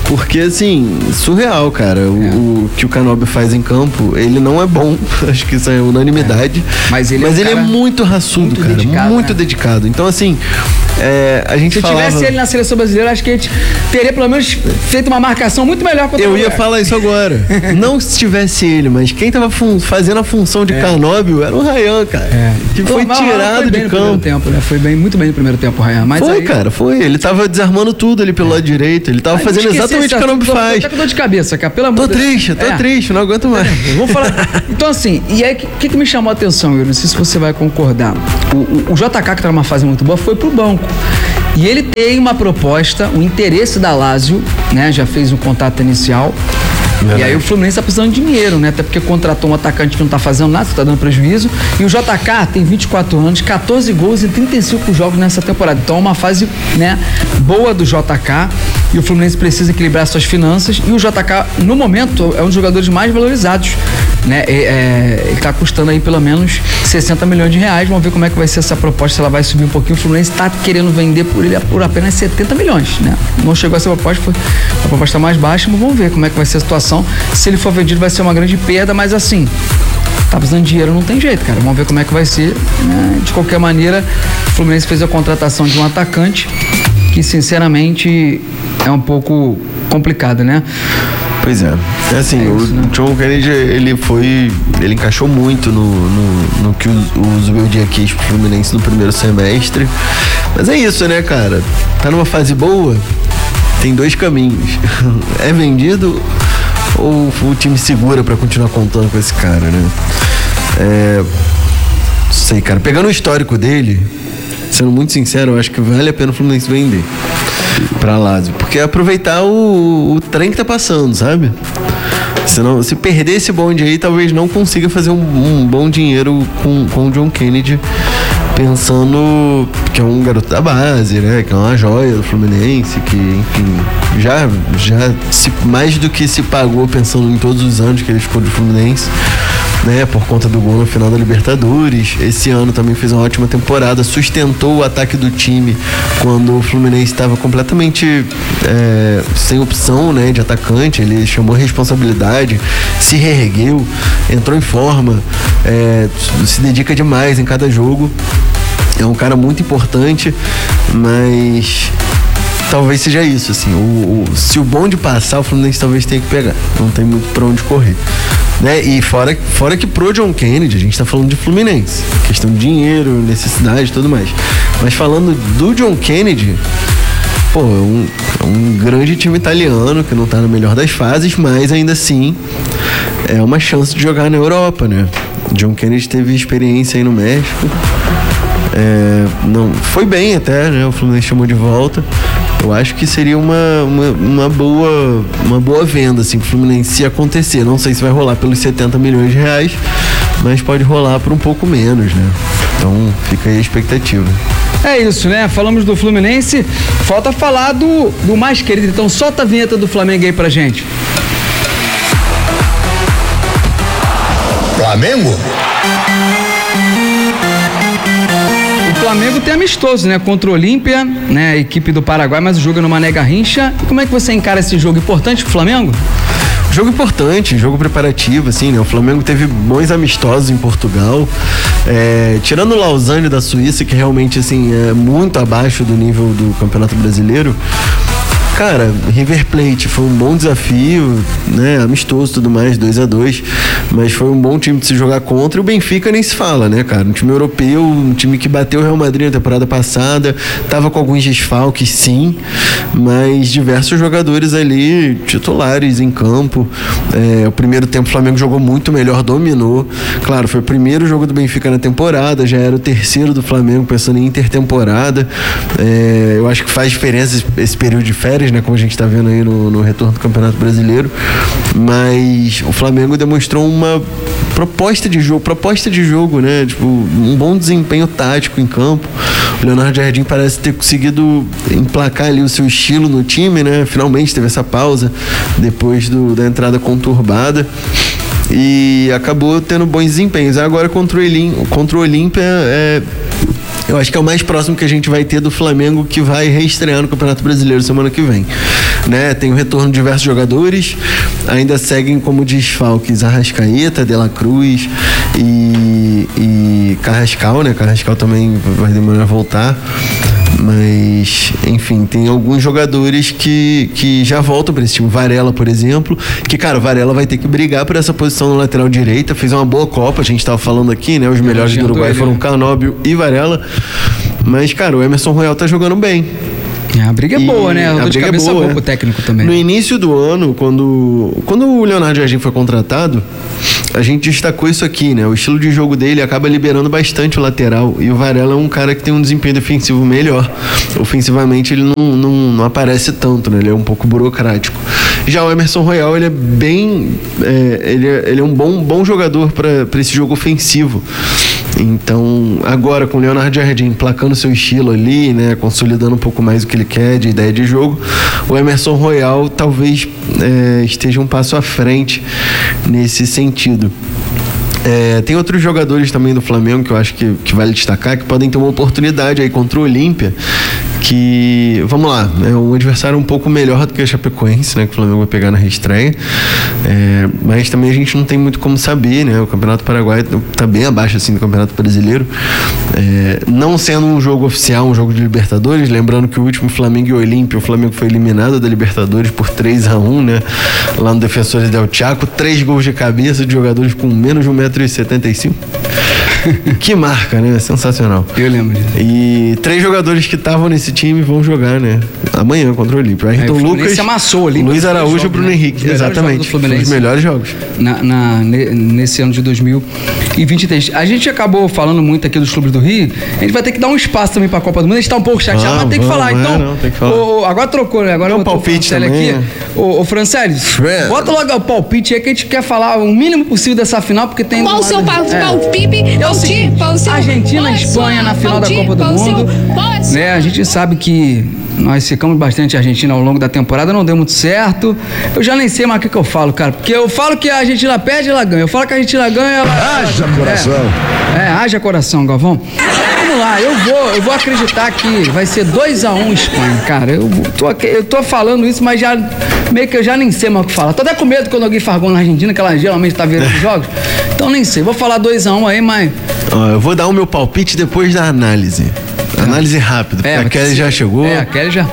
Porque, assim, surreal, cara. O que o Canóbio faz em campo, ele não é bom. Acho que isso é unanimidade. Mas ele é muito raçudo, muito cara. dedicado, muito né? dedicado. Então, assim, a gente Se tivesse ele na seleção brasileira, acho que a gente teria pelo menos feito uma marcação muito melhor contra Eu ia falar isso agora. Não se tivesse ele, mas quem tava fazendo a função de Canóbio era o Ryan, cara. Que foi tirado de campo. Tempo, né? Foi muito bem no primeiro tempo, o Ryan. Mas foi, aí... cara, foi. Ele tava desarmando tudo ali pelo lado direito. Ele tava fazendo exatamente o que o Canóbio faz. Tô com dor de cabeça, cara. Pelo amor de Deus. Tô triste, não aguento mais. Vamos falar. Então, assim, e aí, o que me chamou a atenção, eu não sei se você vai concordar. O JK, que tá numa fase muito boa, foi pro banco. E ele tem uma proposta, o interesse da Lazio, né? Já fez um contato inicial. E aí o Fluminense tá precisando de dinheiro, né? Até porque contratou um atacante que não tá fazendo nada, que tá dando prejuízo. E o JK tem 24 anos, 14 gols em 35 jogos nessa temporada. Então é uma fase, né, boa do JK. E o Fluminense precisa equilibrar suas finanças. E o JK, no momento, é um dos jogadores mais valorizados, né? Ele tá custando aí pelo menos 60 milhões de reais. Vamos ver como é que vai ser essa proposta, se ela vai subir um pouquinho. O Fluminense tá querendo vender por ele por apenas 70 milhões, né? Não chegou a essa proposta, foi a proposta mais baixa, mas vamos ver como é que vai ser a situação. Se ele for vendido, vai ser uma grande perda, mas assim, tá precisando de dinheiro, não tem jeito, cara. Vamos ver como é que vai ser, né? De qualquer maneira, o Fluminense fez a contratação de um atacante que, sinceramente, é um pouco complicado, né? Pois é. Assim, isso, né? O John Kennedy, ele encaixou muito no que o Zubeldia quis pro Fluminense no primeiro semestre. Mas é isso, né, cara? Tá numa fase boa, tem dois caminhos. É vendido ou o time segura pra continuar contando com esse cara, né? Não sei, cara. Pegando o histórico dele, sendo muito sincero, eu acho que vale a pena o Fluminense vender pra Lazio, porque é aproveitar o trem que tá passando, sabe? Se perder esse bonde aí, talvez não consiga fazer um bom dinheiro com o John Kennedy, pensando que é um garoto da base, né? Que é uma joia do Fluminense, que, enfim, já mais do que se pagou pensando em todos os anos que ele ficou do Fluminense, né? Por conta do gol no final da Libertadores. Esse ano também fez uma ótima temporada, sustentou o ataque do time quando o Fluminense estava completamente sem opção, né, de atacante. Ele chamou a responsabilidade, se reergueu, entrou em forma, se dedica demais em cada jogo. É um cara muito importante, mas talvez seja isso, assim, se o bonde passar, o Fluminense talvez tenha que pegar, não tem muito pra onde correr, né? E fora que pro John Kennedy, a gente tá falando de Fluminense, questão de dinheiro, necessidade e tudo mais, mas falando do John Kennedy, pô, é um grande time italiano que não tá na melhor das fases, mas ainda assim é uma chance de jogar na Europa, né? John Kennedy teve experiência aí no México, não foi bem até, né? O Fluminense chamou de volta. Eu acho que seria uma boa venda, assim, pro Fluminense, se acontecer. Não sei se vai rolar pelos 70 milhões de reais, mas pode rolar por um pouco menos, né? Então fica aí a expectativa. É isso, né? Falamos do Fluminense, falta falar do mais querido. Então solta a vinheta do Flamengo aí pra gente. Flamengo? O Flamengo tem amistoso, né? Contra o Olímpia, né? A equipe do Paraguai, mas o jogo é no Mané Garrincha. E como é que você encara esse jogo importante pro Flamengo? Jogo importante, jogo preparativo, assim, né? O Flamengo teve bons amistosos em Portugal, tirando o Lausanne da Suíça, que realmente, assim, é muito abaixo do nível do Campeonato Brasileiro. Cara, River Plate foi um bom desafio, né? Amistoso e tudo mais, 2-2, mas foi um bom time de se jogar contra. E o Benfica nem se fala, né, cara? Um time europeu, um time que bateu o Real Madrid na temporada passada, tava com alguns desfalques, sim, mas diversos jogadores ali, titulares em campo. O primeiro tempo o Flamengo jogou muito melhor, dominou. Claro, foi o primeiro jogo do Benfica na temporada, já era o terceiro do Flamengo, pensando em intertemporada. Eu acho que faz diferença esse período de férias, né, como a gente tá vendo aí no retorno do Campeonato Brasileiro, mas o Flamengo demonstrou uma proposta de jogo, né, tipo, um bom desempenho tático em campo. O Leonardo Jardim parece ter conseguido emplacar ali o seu estilo no time, né, finalmente teve essa pausa depois da entrada conturbada e acabou tendo bons desempenhos. Agora contra o Olímpia é Eu acho que é o mais próximo que a gente vai ter do Flamengo, que vai reestrear no Campeonato Brasileiro semana que vem, né? Tem o retorno de diversos jogadores, ainda seguem como desfalques Arrascaeta, De La Cruz e Carrascal, né? Carrascal também vai demorar a voltar. Mas, enfim, tem alguns jogadores que já voltam para esse time. Varela, por exemplo, que, cara, o Varela vai ter que brigar por essa posição no lateral direita. Fez uma boa Copa, a gente estava falando aqui, né? Os melhores do Uruguai foram Canóbio e Varela. Mas, cara, o Emerson Royal tá jogando bem. A briga é boa, né? A briga é boa, pro técnico também. No início do ano, quando o Leonardo Jardim foi contratado, a gente destacou isso aqui, né? O estilo de jogo dele acaba liberando bastante o lateral, e o Varela é um cara que tem um desempenho defensivo melhor. Ofensivamente ele não aparece tanto, né? Ele é um pouco burocrático. Já o Emerson Royal, ele é bem... ele é um bom jogador para esse jogo ofensivo. Então, agora com o Leonardo Jardim placando seu estilo ali, né, consolidando um pouco mais o que ele quer de ideia de jogo, o Emerson Royal talvez esteja um passo à frente nesse sentido. Tem outros jogadores também do Flamengo que eu acho que vale destacar, que podem ter uma oportunidade aí contra o Olímpia, que, vamos lá, é um adversário um pouco melhor do que a Chapecoense, né, que o Flamengo vai pegar na reestreia, mas também a gente não tem muito como saber, né, o Campeonato Paraguai tá bem abaixo assim do Campeonato Brasileiro, não sendo um jogo oficial, um jogo de Libertadores, lembrando que o último Flamengo e Olímpia, o Flamengo foi eliminado da Libertadores por 3-1, né, lá no Defensores del Chaco, 3 gols de cabeça de jogadores com menos de 1,75 m. Que marca, né? Sensacional. Eu lembro disso. E 3 jogadores que estavam nesse time vão jogar, né? Amanhã contra o Olímpio. Ayrton Lucas, amassou ali, Luiz Araújo e Bruno Henrique. Exatamente. Os melhores jogos. Nesse ano de 2023. A gente acabou falando muito aqui dos clubes do Rio. A gente vai ter que dar um espaço também pra Copa do Mundo. A gente tá um pouco chateado, mas tem que falar. Então, tem que falar. Agora trocou, né? Agora o palpite também. Aqui. Ô, Francelli, bota logo o palpite aí que a gente quer falar o mínimo possível dessa final, porque tem... Qual o seu palpite? Argentina e Espanha na final da Copa do Mundo. Né? A gente sabe que nós ficamos bastante Argentina ao longo da temporada, não deu muito certo. Eu já nem sei mais o que eu falo, cara. Porque eu falo que a Argentina perde, ela ganha. Eu falo que a Argentina ganha, ela... Haja coração. Haja coração, Galvão. Vamos lá, eu vou acreditar que vai ser 2-1 Espanha, cara. Eu tô falando isso, mas já meio que eu já nem sei mais o que falar. Tô até com medo quando alguém faz gol na Argentina, que ela geralmente tá vendo os jogos. Então nem sei. Vou falar 2-1 aí, mas... Eu vou dar o meu palpite depois da análise. Análise rápida, porque a Kelly já chegou. A Kelly já...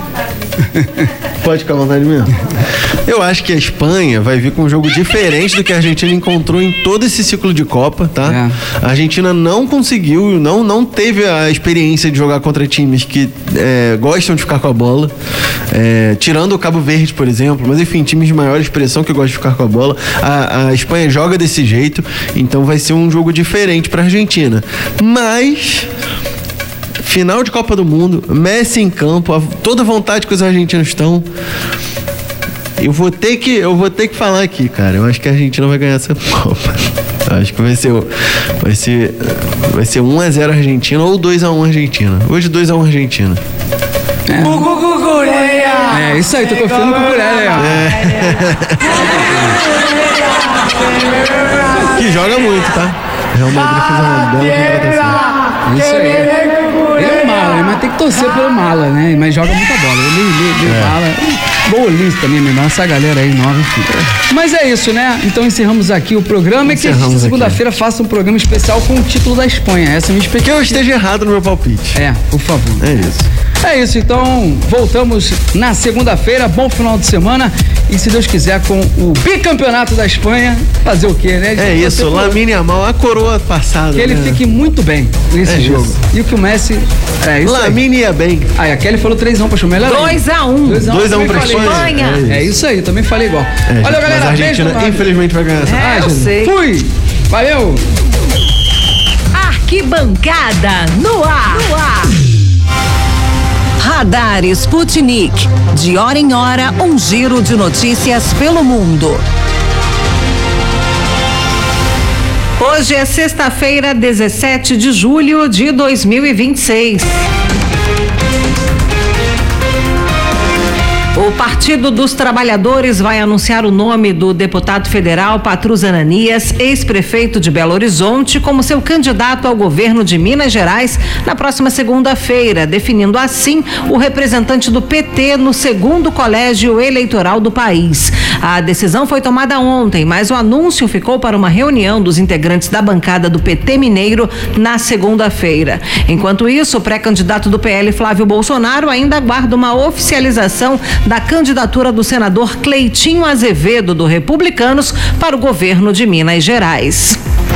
Pode ficar à vontade mesmo. Eu acho que a Espanha vai vir com um jogo diferente do que a Argentina encontrou em todo esse ciclo de Copa, tá? A Argentina não conseguiu, não teve a experiência de jogar contra times que gostam de ficar com a bola, tirando o Cabo Verde, por exemplo, mas enfim, times de maior expressão que gostam de ficar com a bola. A Espanha joga desse jeito, então vai ser um jogo diferente pra Argentina. Mas... final de Copa do Mundo, Messi em campo, toda a vontade que os argentinos estão. Eu vou ter que falar aqui, cara. Eu acho que a Argentina vai ganhar essa Copa. Eu acho que vai ser 1-0 Argentina ou 2-1 Argentina. Hoje 2-1 Argentina. Isso aí, tô confiando no Cucurella aí, ó. Que joga muito, tá? Real Madrid fez uma bela contratação. Isso aí. Ele é um mala, mas tem que torcer pelo mala, né? Mas joga muita bola. Ele mala. Golista também, meu irmão. Essa galera aí nova, enfim. Mas é isso, né? Então encerramos aqui o programa. E que a gente, segunda-feira, faça um programa especial com o título da Espanha. Essa é a minha expectativa. Que eu esteja errado no meu palpite. Por favor. É isso. É isso, então voltamos na segunda-feira, bom final de semana e se Deus quiser com o bicampeonato da Espanha, fazer o quê, né? É isso, Lamine Yamal, a coroa passada. Que ele fique muito bem nesse jogo. Isso. E o que o Messi, isso Lamine ia bem. Aí a Kelly falou 3-1 pra chamar ela. 2-1 pra Espanha. É isso aí, também falei igual. Olha, galera, a Argentina infelizmente vai ganhar essa. Eu sei. Fui, valeu. Arquibancada no ar. Radar Sputnik. De hora em hora, um giro de notícias pelo mundo. Hoje é sexta-feira, 17 de julho de 2026. O Partido dos Trabalhadores vai anunciar o nome do deputado federal Patrus Ananias, ex-prefeito de Belo Horizonte, como seu candidato ao governo de Minas Gerais na próxima segunda-feira, definindo assim o representante do PT no segundo colégio eleitoral do país. A decisão foi tomada ontem, mas o anúncio ficou para uma reunião dos integrantes da bancada do PT mineiro na segunda-feira. Enquanto isso, o pré-candidato do PL, Flávio Bolsonaro, ainda aguarda uma oficialização da candidatura do senador Cleitinho Azevedo, do Republicanos, para o governo de Minas Gerais.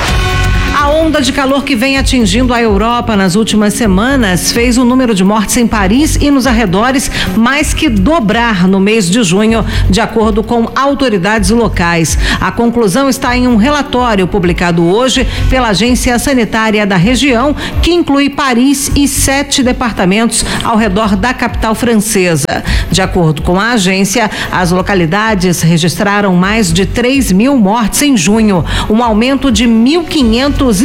A onda de calor que vem atingindo a Europa nas últimas semanas fez o número de mortes em Paris e nos arredores mais que dobrar no mês de junho, de acordo com autoridades locais. A conclusão está em um relatório publicado hoje pela Agência Sanitária da região, que inclui Paris e 7 departamentos ao redor da capital francesa. De acordo com a agência, as localidades registraram mais de 3.000 mortes em junho, um aumento de 1.565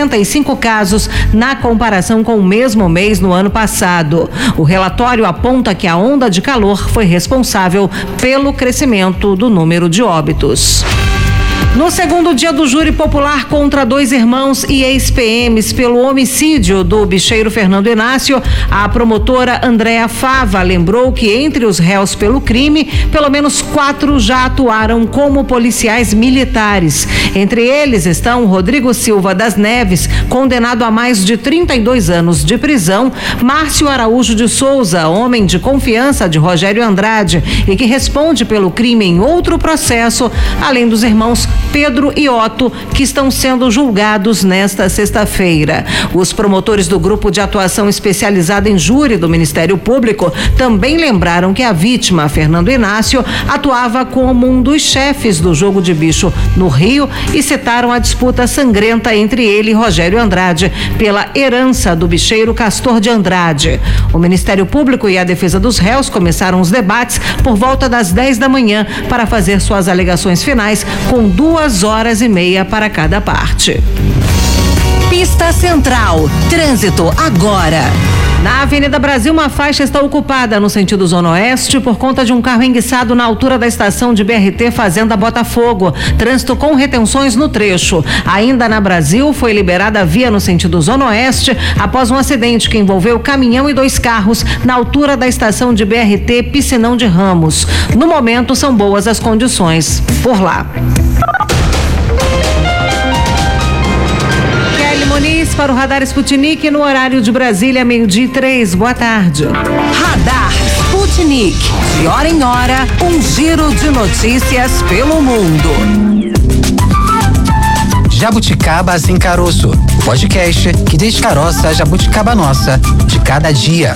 casos na comparação com o mesmo mês no ano passado. O relatório aponta que a onda de calor foi responsável pelo crescimento do número de óbitos. No segundo dia do júri popular contra 2 irmãos e ex-PMs pelo homicídio do bicheiro Fernando Inácio, a promotora Andréa Fava lembrou que entre os réus pelo crime, pelo menos 4 já atuaram como policiais militares. Entre eles estão Rodrigo Silva das Neves, condenado a mais de 32 anos de prisão, Márcio Araújo de Souza, homem de confiança de Rogério Andrade e que responde pelo crime em outro processo, além dos irmãos Pedro e Otto, que estão sendo julgados nesta sexta-feira. Os promotores do Grupo de Atuação Especializada em Júri do Ministério Público também lembraram que a vítima, Fernando Inácio, atuava como um dos chefes do jogo de bicho no Rio e citaram a disputa sangrenta entre ele e Rogério Andrade pela herança do bicheiro Castor de Andrade. O Ministério Público e a defesa dos réus começaram os debates por volta das 10 da manhã para fazer suas alegações finais, com 2h30 para cada parte. Pista Central. Trânsito agora. Na Avenida Brasil, uma faixa está ocupada no sentido Zona Oeste por conta de um carro enguiçado na altura da estação de BRT Fazenda Botafogo. Trânsito com retenções no trecho. Ainda na Brasil, foi liberada a via no sentido Zona Oeste após um acidente que envolveu caminhão e 2 carros na altura da estação de BRT Piscinão de Ramos. No momento, são boas as condições por lá. Para o Radar Sputnik no horário de Brasília, 12:03. Boa tarde. Radar Sputnik. De hora em hora, um giro de notícias pelo mundo. Jabuticaba Sem Caroço, o podcast que descaroça a jabuticaba nossa de cada dia.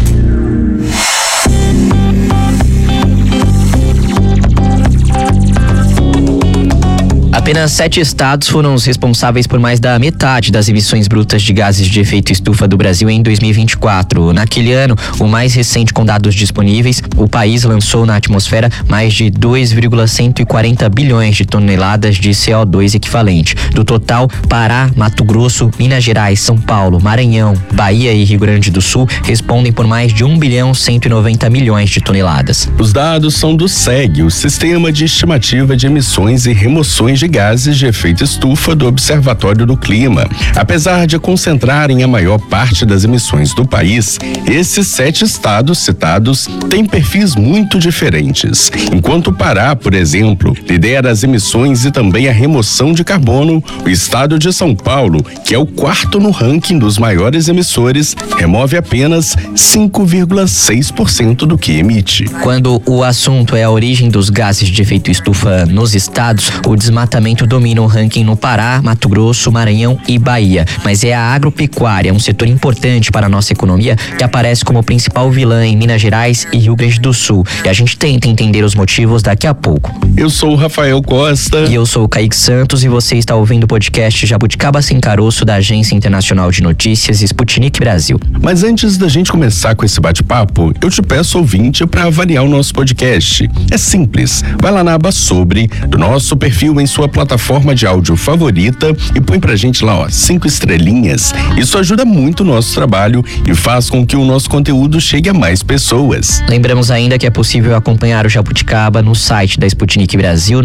Apenas 7 estados foram os responsáveis por mais da metade das emissões brutas de gases de efeito estufa do Brasil em 2024. Naquele ano, o mais recente com dados disponíveis, o país lançou na atmosfera mais de 2,140 bilhões de toneladas de CO2 equivalente. Do total, Pará, Mato Grosso, Minas Gerais, São Paulo, Maranhão, Bahia e Rio Grande do Sul respondem por mais de 1,190 bilhões de toneladas. Os dados são do SEG, o Sistema de Estimativa de Emissões e Remoções de Gases de Efeito Estufa do Observatório do Clima. Apesar de concentrarem a maior parte das emissões do país, esses 7 estados citados têm perfis muito diferentes. Enquanto o Pará, por exemplo, lidera as emissões e também a remoção de carbono, o estado de São Paulo, que é o 4º no ranking dos maiores emissores, remove apenas 5,6% do que emite. Quando o assunto é a origem dos gases de efeito estufa nos estados, o desmatamento domina o ranking no Pará, Mato Grosso, Maranhão e Bahia. Mas é a agropecuária, um setor importante para a nossa economia, que aparece como principal vilã em Minas Gerais e Rio Grande do Sul. E a gente tenta entender os motivos daqui a pouco. Eu sou o Rafael Costa. E eu sou o Kaique Santos e você está ouvindo o podcast Jabuticaba Sem Caroço da Agência Internacional de Notícias Sputnik Brasil. Mas antes da gente começar com esse bate-papo, eu te peço, ouvinte, para avaliar o nosso podcast. É simples. Vai lá na aba Sobre do nosso perfil em sua plataforma de áudio favorita e põe pra gente lá, 5 estrelinhas. Isso ajuda muito o nosso trabalho e faz com que o nosso conteúdo chegue a mais pessoas. Lembramos ainda que é possível acompanhar o Jabuticaba no site da Sputnik Brasil,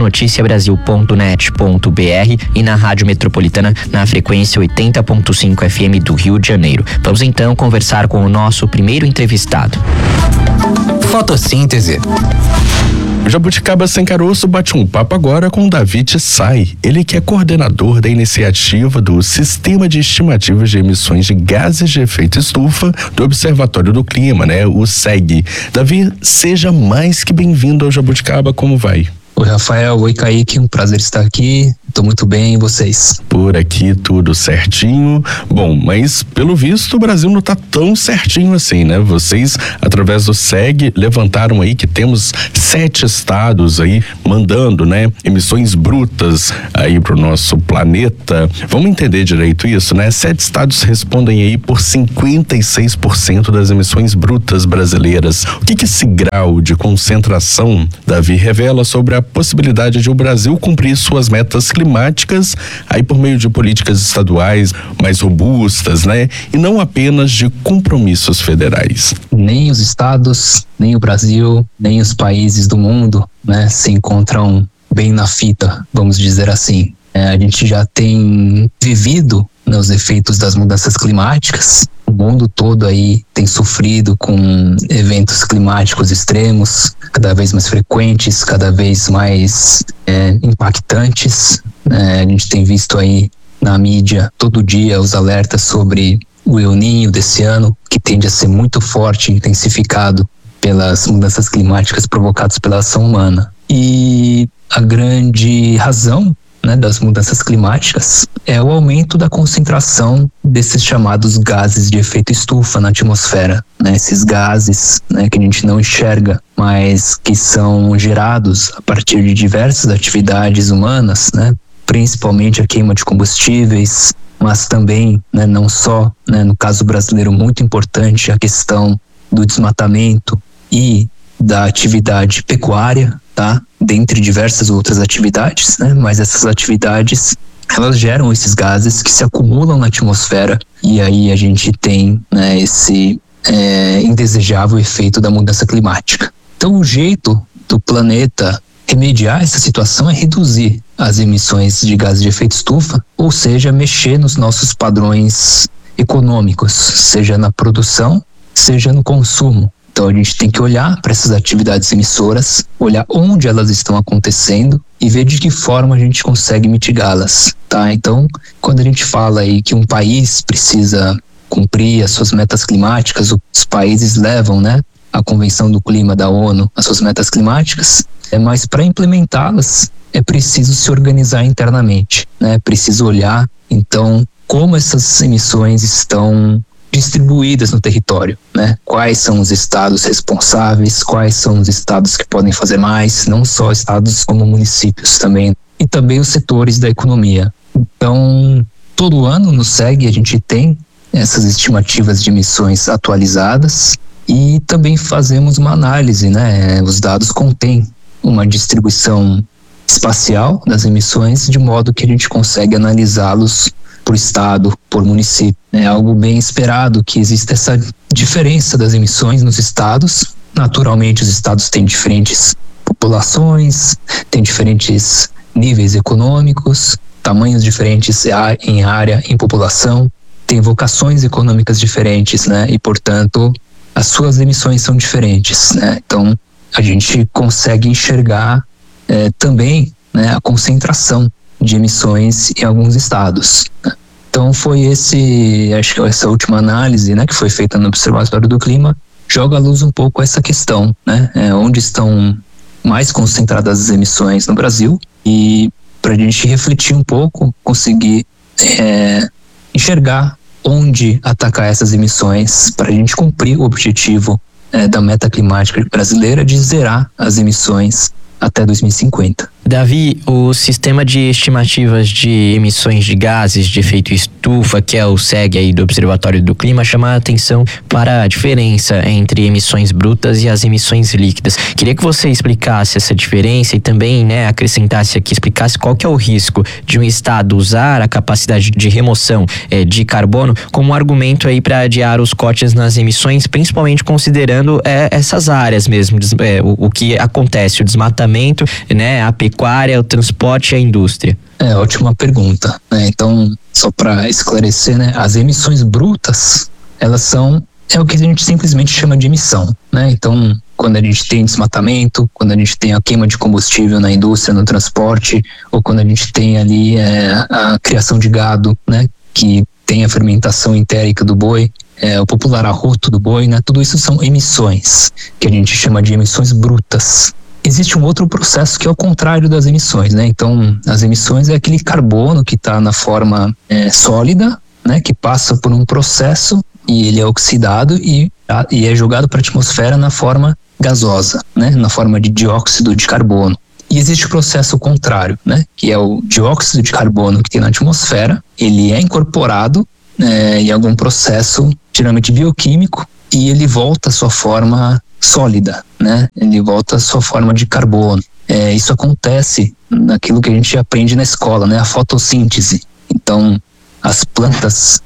noticiabrasil.net.br e na Rádio Metropolitana na frequência 80.5 FM do Rio de Janeiro. Vamos então conversar com o nosso primeiro entrevistado. Fotossíntese. O Jabuticaba Sem Caroço bate um papo agora com o Davi Tsai, ele que é coordenador da iniciativa do Sistema de Estimativas de Emissões de Gases de Efeito Estufa do Observatório do Clima, o SEG. Davi, seja mais que bem-vindo ao Jabuticaba, como vai? Oi, Rafael. Oi, Kaique. Um prazer estar aqui. Tô muito bem, e vocês? Por aqui tudo certinho. Bom, mas pelo visto o Brasil não tá tão certinho assim, né? Vocês, através do SEG, levantaram aí que temos 7 estados aí mandando, emissões brutas aí pro nosso planeta. Vamos entender direito isso, 7 estados respondem aí por 56% das emissões brutas brasileiras. O que esse grau de concentração, Davi, revela sobre a possibilidade de o Brasil cumprir suas metas climáticas aí por meio de políticas estaduais mais robustas, e não apenas de compromissos federais? Nem os estados, nem o Brasil, nem os países do mundo, se encontram bem na fita, vamos dizer assim. A gente já tem vivido os efeitos das mudanças climáticas. O mundo todo aí tem sofrido com eventos climáticos extremos, cada vez mais frequentes, cada vez mais impactantes. A gente tem visto aí na mídia todo dia os alertas sobre o El Niño desse ano, que tende a ser muito forte e intensificado pelas mudanças climáticas provocadas pela ação humana. E a grande razão das mudanças climáticas é o aumento da concentração desses chamados gases de efeito estufa na atmosfera, esses gases que a gente não enxerga, mas que são gerados a partir de diversas atividades humanas, principalmente a queima de combustíveis, mas também, não só, no caso brasileiro muito importante, a questão do desmatamento e da atividade pecuária, dentre diversas outras atividades, mas essas atividades, elas geram esses gases que se acumulam na atmosfera, e aí a gente tem esse indesejável efeito da mudança climática. Então o jeito do planeta remediar essa situação é reduzir as emissões de gases de efeito estufa, ou seja, mexer nos nossos padrões econômicos, seja na produção, seja no consumo. Então a gente tem que olhar para essas atividades emissoras, olhar onde elas estão acontecendo e ver de que forma a gente consegue mitigá-las, Então, quando a gente fala aí que um país precisa cumprir as suas metas climáticas, os países levam, a Convenção do Clima da ONU, as suas metas climáticas, mas para implementá-las é preciso se organizar internamente, É preciso olhar, então, como essas emissões estão distribuídas no território, Quais são os estados responsáveis, quais são os estados que podem fazer mais, não só estados como municípios também, e também os setores da economia. Então, todo ano no SEG a gente tem essas estimativas de emissões atualizadas e também fazemos uma análise, Os dados contêm uma distribuição espacial das emissões, de modo que a gente consegue analisá-los por estado, por município. É algo bem esperado que exista essa diferença das emissões nos estados. Naturalmente, os estados têm diferentes populações, têm diferentes níveis econômicos, tamanhos diferentes em área, em população, têm vocações econômicas diferentes, e, portanto, as suas emissões são diferentes, Então, a gente consegue enxergar também a concentração de emissões em alguns estados. Então foi acho que essa última análise, que foi feita no Observatório do Clima, joga à luz um pouco essa questão, onde estão mais concentradas as emissões no Brasil, e para a gente refletir um pouco, conseguir enxergar onde atacar essas emissões para a gente cumprir o objetivo da meta climática brasileira de zerar as emissões até 2050. Davi, o sistema de estimativas de emissões de gases de efeito estufa estufa, que é o SEG aí do Observatório do Clima, chama a atenção para a diferença entre emissões brutas e as emissões líquidas. Queria que você explicasse essa diferença e também, né, acrescentasse aqui, explicasse qual que é o risco de um estado usar a capacidade de remoção de carbono como argumento aí para adiar os cortes nas emissões, principalmente considerando essas áreas mesmo, o que acontece, o desmatamento, né, a pecuária, o transporte e a indústria. Ótima pergunta, né? Então, só para esclarecer, né, as emissões brutas, elas são o que a gente simplesmente chama de emissão, né? Então, quando a gente tem desmatamento, quando a gente tem a queima de combustível na indústria, no transporte, ou quando a gente tem ali a criação de gado, né, que tem a fermentação entérica do boi, o popular arroto do boi, né? Tudo isso são emissões, que a gente chama de emissões brutas. Existe um outro processo que é o contrário das emissões, né? Então, as emissões é aquele carbono que está na forma sólida, né? Que passa por um processo e ele é oxidado e é jogado para a atmosfera na forma gasosa, né? Na forma de dióxido de carbono. E existe o processo contrário, né? Que é o dióxido de carbono que tem na atmosfera, ele é incorporado em algum processo, geralmente bioquímico, e ele volta à sua forma sólida, né? Ele volta à sua forma de carbono. Isso acontece naquilo que a gente aprende na escola, né? A fotossíntese. Então, as plantas,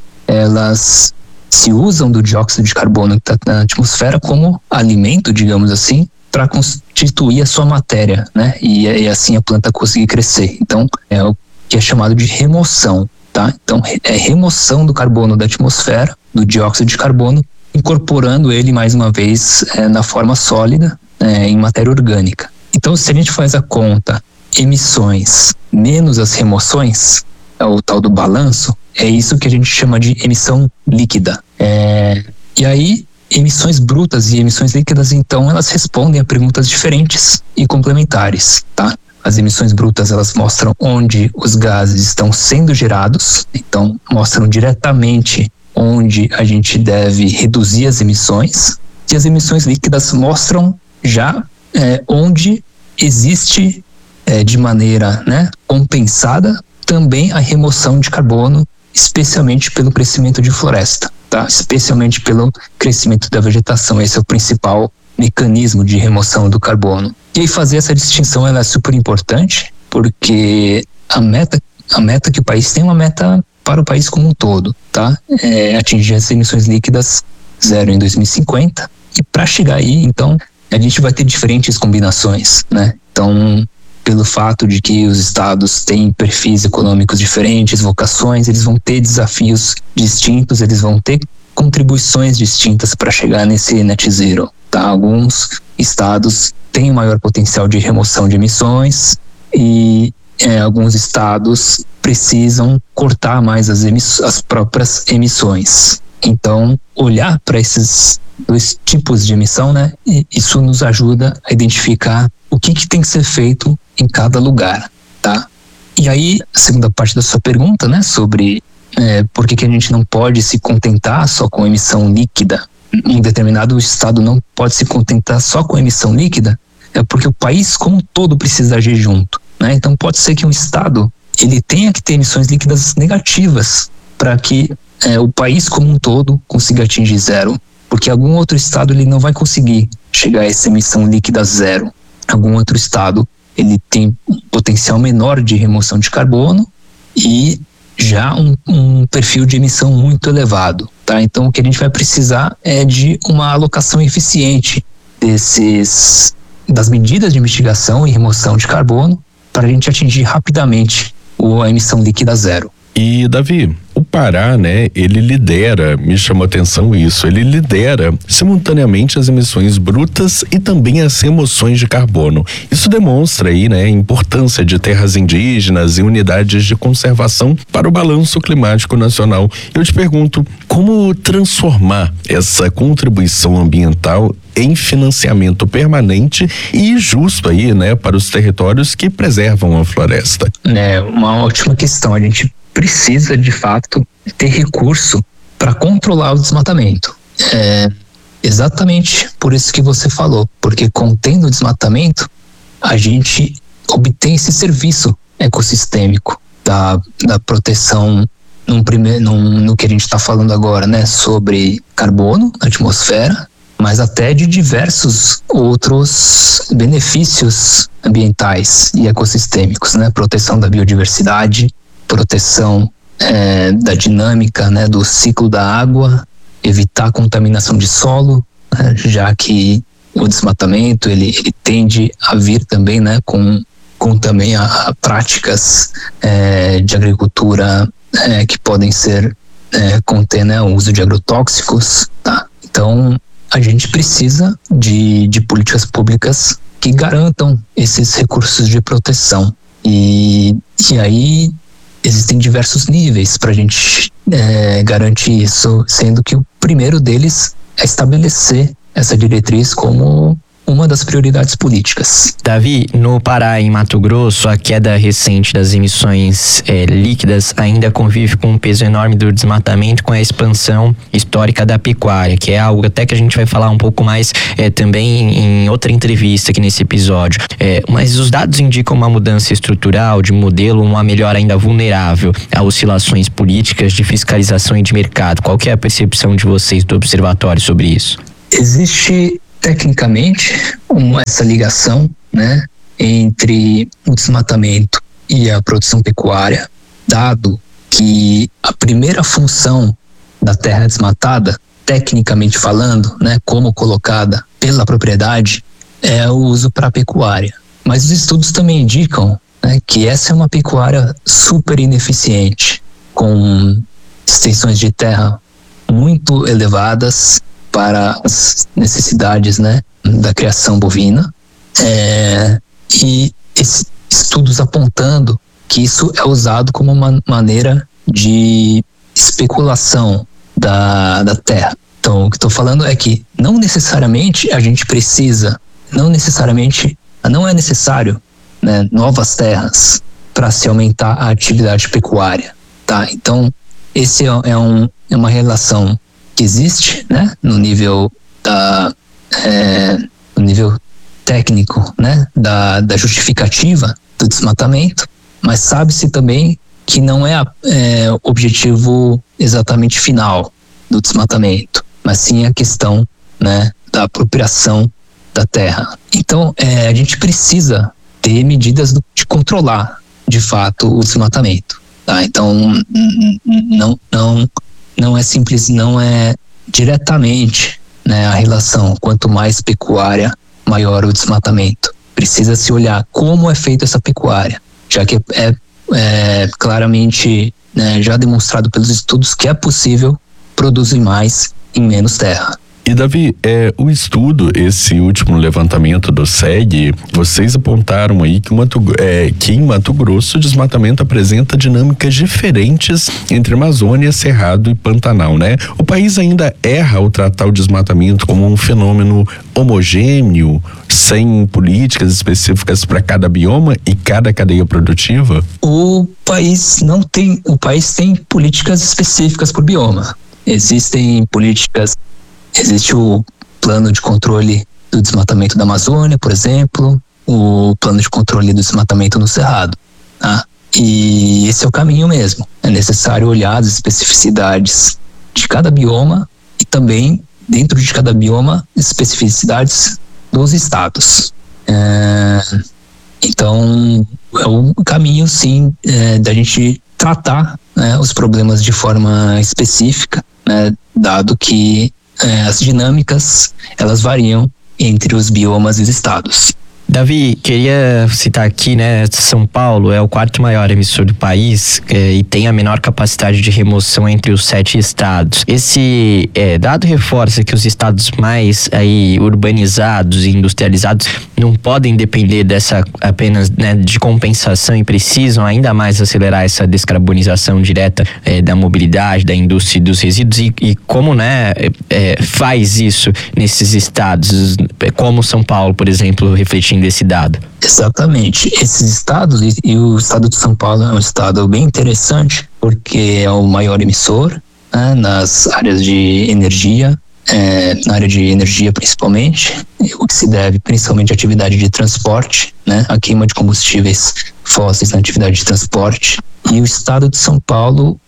elas se usam do dióxido de carbono que está na atmosfera como alimento, digamos assim, para constituir a sua matéria, né? E assim a planta conseguir crescer. Então, é o que é chamado de remoção, tá? Então, é remoção do carbono da atmosfera, do dióxido de carbono, incorporando ele mais uma vez na forma sólida, em matéria orgânica. Então, se a gente faz a conta emissões menos as remoções, é o tal do balanço, é isso que a gente chama de emissão líquida. E aí, emissões brutas e emissões líquidas, então, elas respondem a perguntas diferentes e complementares, tá? As emissões brutas, elas mostram onde os gases estão sendo gerados, então, mostram diretamente onde a gente deve reduzir as emissões, e as emissões líquidas mostram já onde existe de maneira, né, compensada também a remoção de carbono, especialmente pelo crescimento de floresta, tá? Especialmente pelo crescimento da vegetação. Esse é o principal mecanismo de remoção do carbono. E aí fazer essa distinção ela é super importante, porque a meta que o país tem é uma meta para o país como um todo, tá? Atingir as emissões líquidas zero em 2050. E para chegar aí, então, a gente vai ter diferentes combinações, né? Então, pelo fato de que os estados têm perfis econômicos diferentes, vocações, eles vão ter desafios distintos, eles vão ter contribuições distintas para chegar nesse net zero, tá? Alguns estados têm maior potencial de remoção de emissões e alguns estados precisam cortar mais as próprias emissões. Então, olhar para esses dois tipos de emissão, né? E isso nos ajuda a identificar o que tem que ser feito em cada lugar, tá? E aí, a segunda parte da sua pergunta, né? Sobre por que a gente não pode se contentar só com emissão líquida. Um determinado estado não pode se contentar só com emissão líquida, é porque o país como um todo precisa agir junto, né? Então, pode ser que um estado ele tenha que ter emissões líquidas negativas para que o país como um todo consiga atingir zero, porque algum outro estado ele não vai conseguir chegar a essa emissão líquida zero. Algum outro estado ele tem um potencial menor de remoção de carbono e já um perfil de emissão muito elevado, tá? Então o que a gente vai precisar é de uma alocação eficiente das medidas de mitigação e remoção de carbono para a gente atingir rapidamente a emissão líquida zero. E, Davi, o Pará, né, ele lidera, me chamou a atenção isso, ele lidera simultaneamente as emissões brutas e também as remoções de carbono. Isso demonstra aí, né, a importância de terras indígenas e unidades de conservação para o balanço climático nacional. Eu te pergunto, como transformar essa contribuição ambiental em financiamento permanente e justo aí, né, para os territórios que preservam a floresta? É uma ótima questão. A gente precisa, de fato, ter recurso para controlar o desmatamento. Exatamente por isso que você falou, porque contendo o desmatamento, a gente obtém esse serviço ecossistêmico da proteção no que a gente está falando agora, né, sobre carbono na atmosfera, mas até de diversos outros benefícios ambientais e ecossistêmicos, né, proteção da biodiversidade, proteção da dinâmica, né, do ciclo da água, evitar a contaminação de solo, né, já que o desmatamento ele tende a vir também, né, com também a práticas de agricultura que podem ser conter, né, o uso de agrotóxicos, tá? Então a gente precisa de políticas públicas que garantam esses recursos de proteção e aí existem diversos níveis para a gente garantir isso, sendo que o primeiro deles é estabelecer essa diretriz como uma das prioridades políticas. Davi, no Pará e em Mato Grosso, a queda recente das emissões líquidas ainda convive com um peso enorme do desmatamento, com a expansão histórica da pecuária, que é algo até que a gente vai falar um pouco mais também em outra entrevista aqui nesse episódio. Mas os dados indicam uma mudança estrutural de modelo, uma melhora ainda vulnerável a oscilações políticas de fiscalização e de mercado. Qual que é a percepção de vocês do observatório sobre isso? Existe tecnicamente essa ligação, né, entre o desmatamento e a produção pecuária, dado que a primeira função da terra desmatada, tecnicamente falando, né, como colocada pela propriedade, é o uso para a pecuária. Mas os estudos também indicam, né, que essa é uma pecuária super ineficiente, com extensões de terra muito elevadas para as necessidades, né, da criação bovina, e esses estudos apontando que isso é usado como uma maneira de especulação da terra. Então, o que estou falando é que não necessariamente a gente precisa, não é necessário, né, novas terras para se aumentar a atividade pecuária, tá? Então, esse é uma relação que existe, né, no nível no nível técnico, né, da justificativa do desmatamento, mas sabe-se também que não é o objetivo exatamente final do desmatamento, mas sim a questão, né, da apropriação da terra. Então, a gente precisa ter medidas de controlar, de fato, o desmatamento, tá? Então, não é simples, não é diretamente, né, a relação. Quanto mais pecuária, maior o desmatamento. Precisa se olhar como é feita essa pecuária, já que é claramente, né, já demonstrado pelos estudos que é possível produzir mais em menos terra. E Davi, o estudo, esse último levantamento do SEG, vocês apontaram aí que em Mato Grosso o desmatamento apresenta dinâmicas diferentes entre Amazônia, Cerrado e Pantanal, né? O país ainda erra ao tratar o desmatamento como um fenômeno homogêneo, sem políticas específicas para cada bioma e cada cadeia produtiva? O país tem políticas específicas por bioma. Existe o plano de controle do desmatamento da Amazônia, por exemplo, o plano de controle do desmatamento no Cerrado, tá? E esse é o caminho mesmo. É necessário olhar as especificidades de cada bioma e também, dentro de cada bioma, especificidades dos estados. Então, é o caminho, sim, da gente tratar, né, os problemas de forma específica, né, dado que as dinâmicas, elas variam entre os biomas e os estados. Davi, queria citar aqui, né, São Paulo é o quarto maior emissor do país e tem a menor capacidade de remoção entre os 7 estados. Esse dado reforça que os estados mais aí urbanizados e industrializados não podem depender dessa apenas, né, de compensação e precisam ainda mais acelerar essa descarbonização direta da mobilidade, da indústria e dos resíduos e como, né, faz isso nesses estados, como São Paulo, por exemplo, refletindo esse dado. Exatamente. Esses estados, e o estado de São Paulo é um estado bem interessante, porque é o maior emissor, né, nas áreas de energia, na área de energia principalmente, o que se deve principalmente à atividade de transporte, né, a queima de combustíveis fósseis na atividade de transporte. E o estado de São Paulo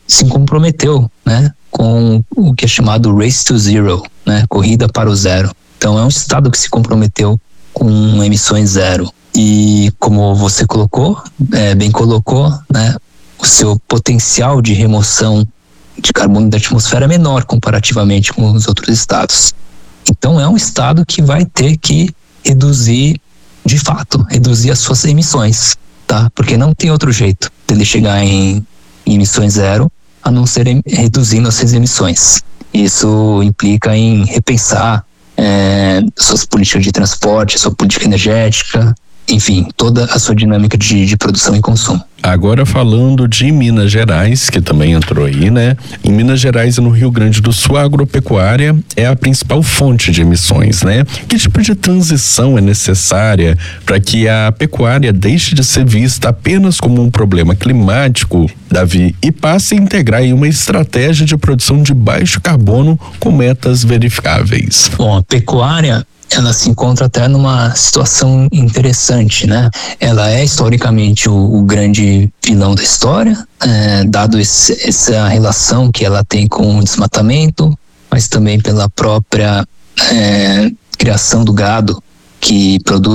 se comprometeu, né, com o que é chamado Race to Zero, né, corrida para o zero. Então é um estado que se comprometeu com emissões zero. E como você bem colocou, né, o seu potencial de remoção de carbono da atmosfera é menor comparativamente com os outros estados. Então é um estado que vai ter que reduzir as suas emissões, tá? Porque não tem outro jeito dele chegar em emissões zero a não ser reduzindo as suas emissões. Isso implica em repensar suas políticas de transporte, sua política energética, enfim, toda a sua dinâmica de produção e consumo. Agora falando de Minas Gerais, que também entrou aí, né? Em Minas Gerais e no Rio Grande do Sul, a agropecuária é a principal fonte de emissões, né? Que tipo de transição é necessária para que a pecuária deixe de ser vista apenas como um problema climático, Davi, e passe a integrar em uma estratégia de produção de baixo carbono com metas verificáveis? Bom, a pecuária, ela se encontra até numa situação interessante, né? Ela é historicamente o grande vilão da história, dado essa relação que ela tem com o desmatamento, mas também pela própria criação do gado que produz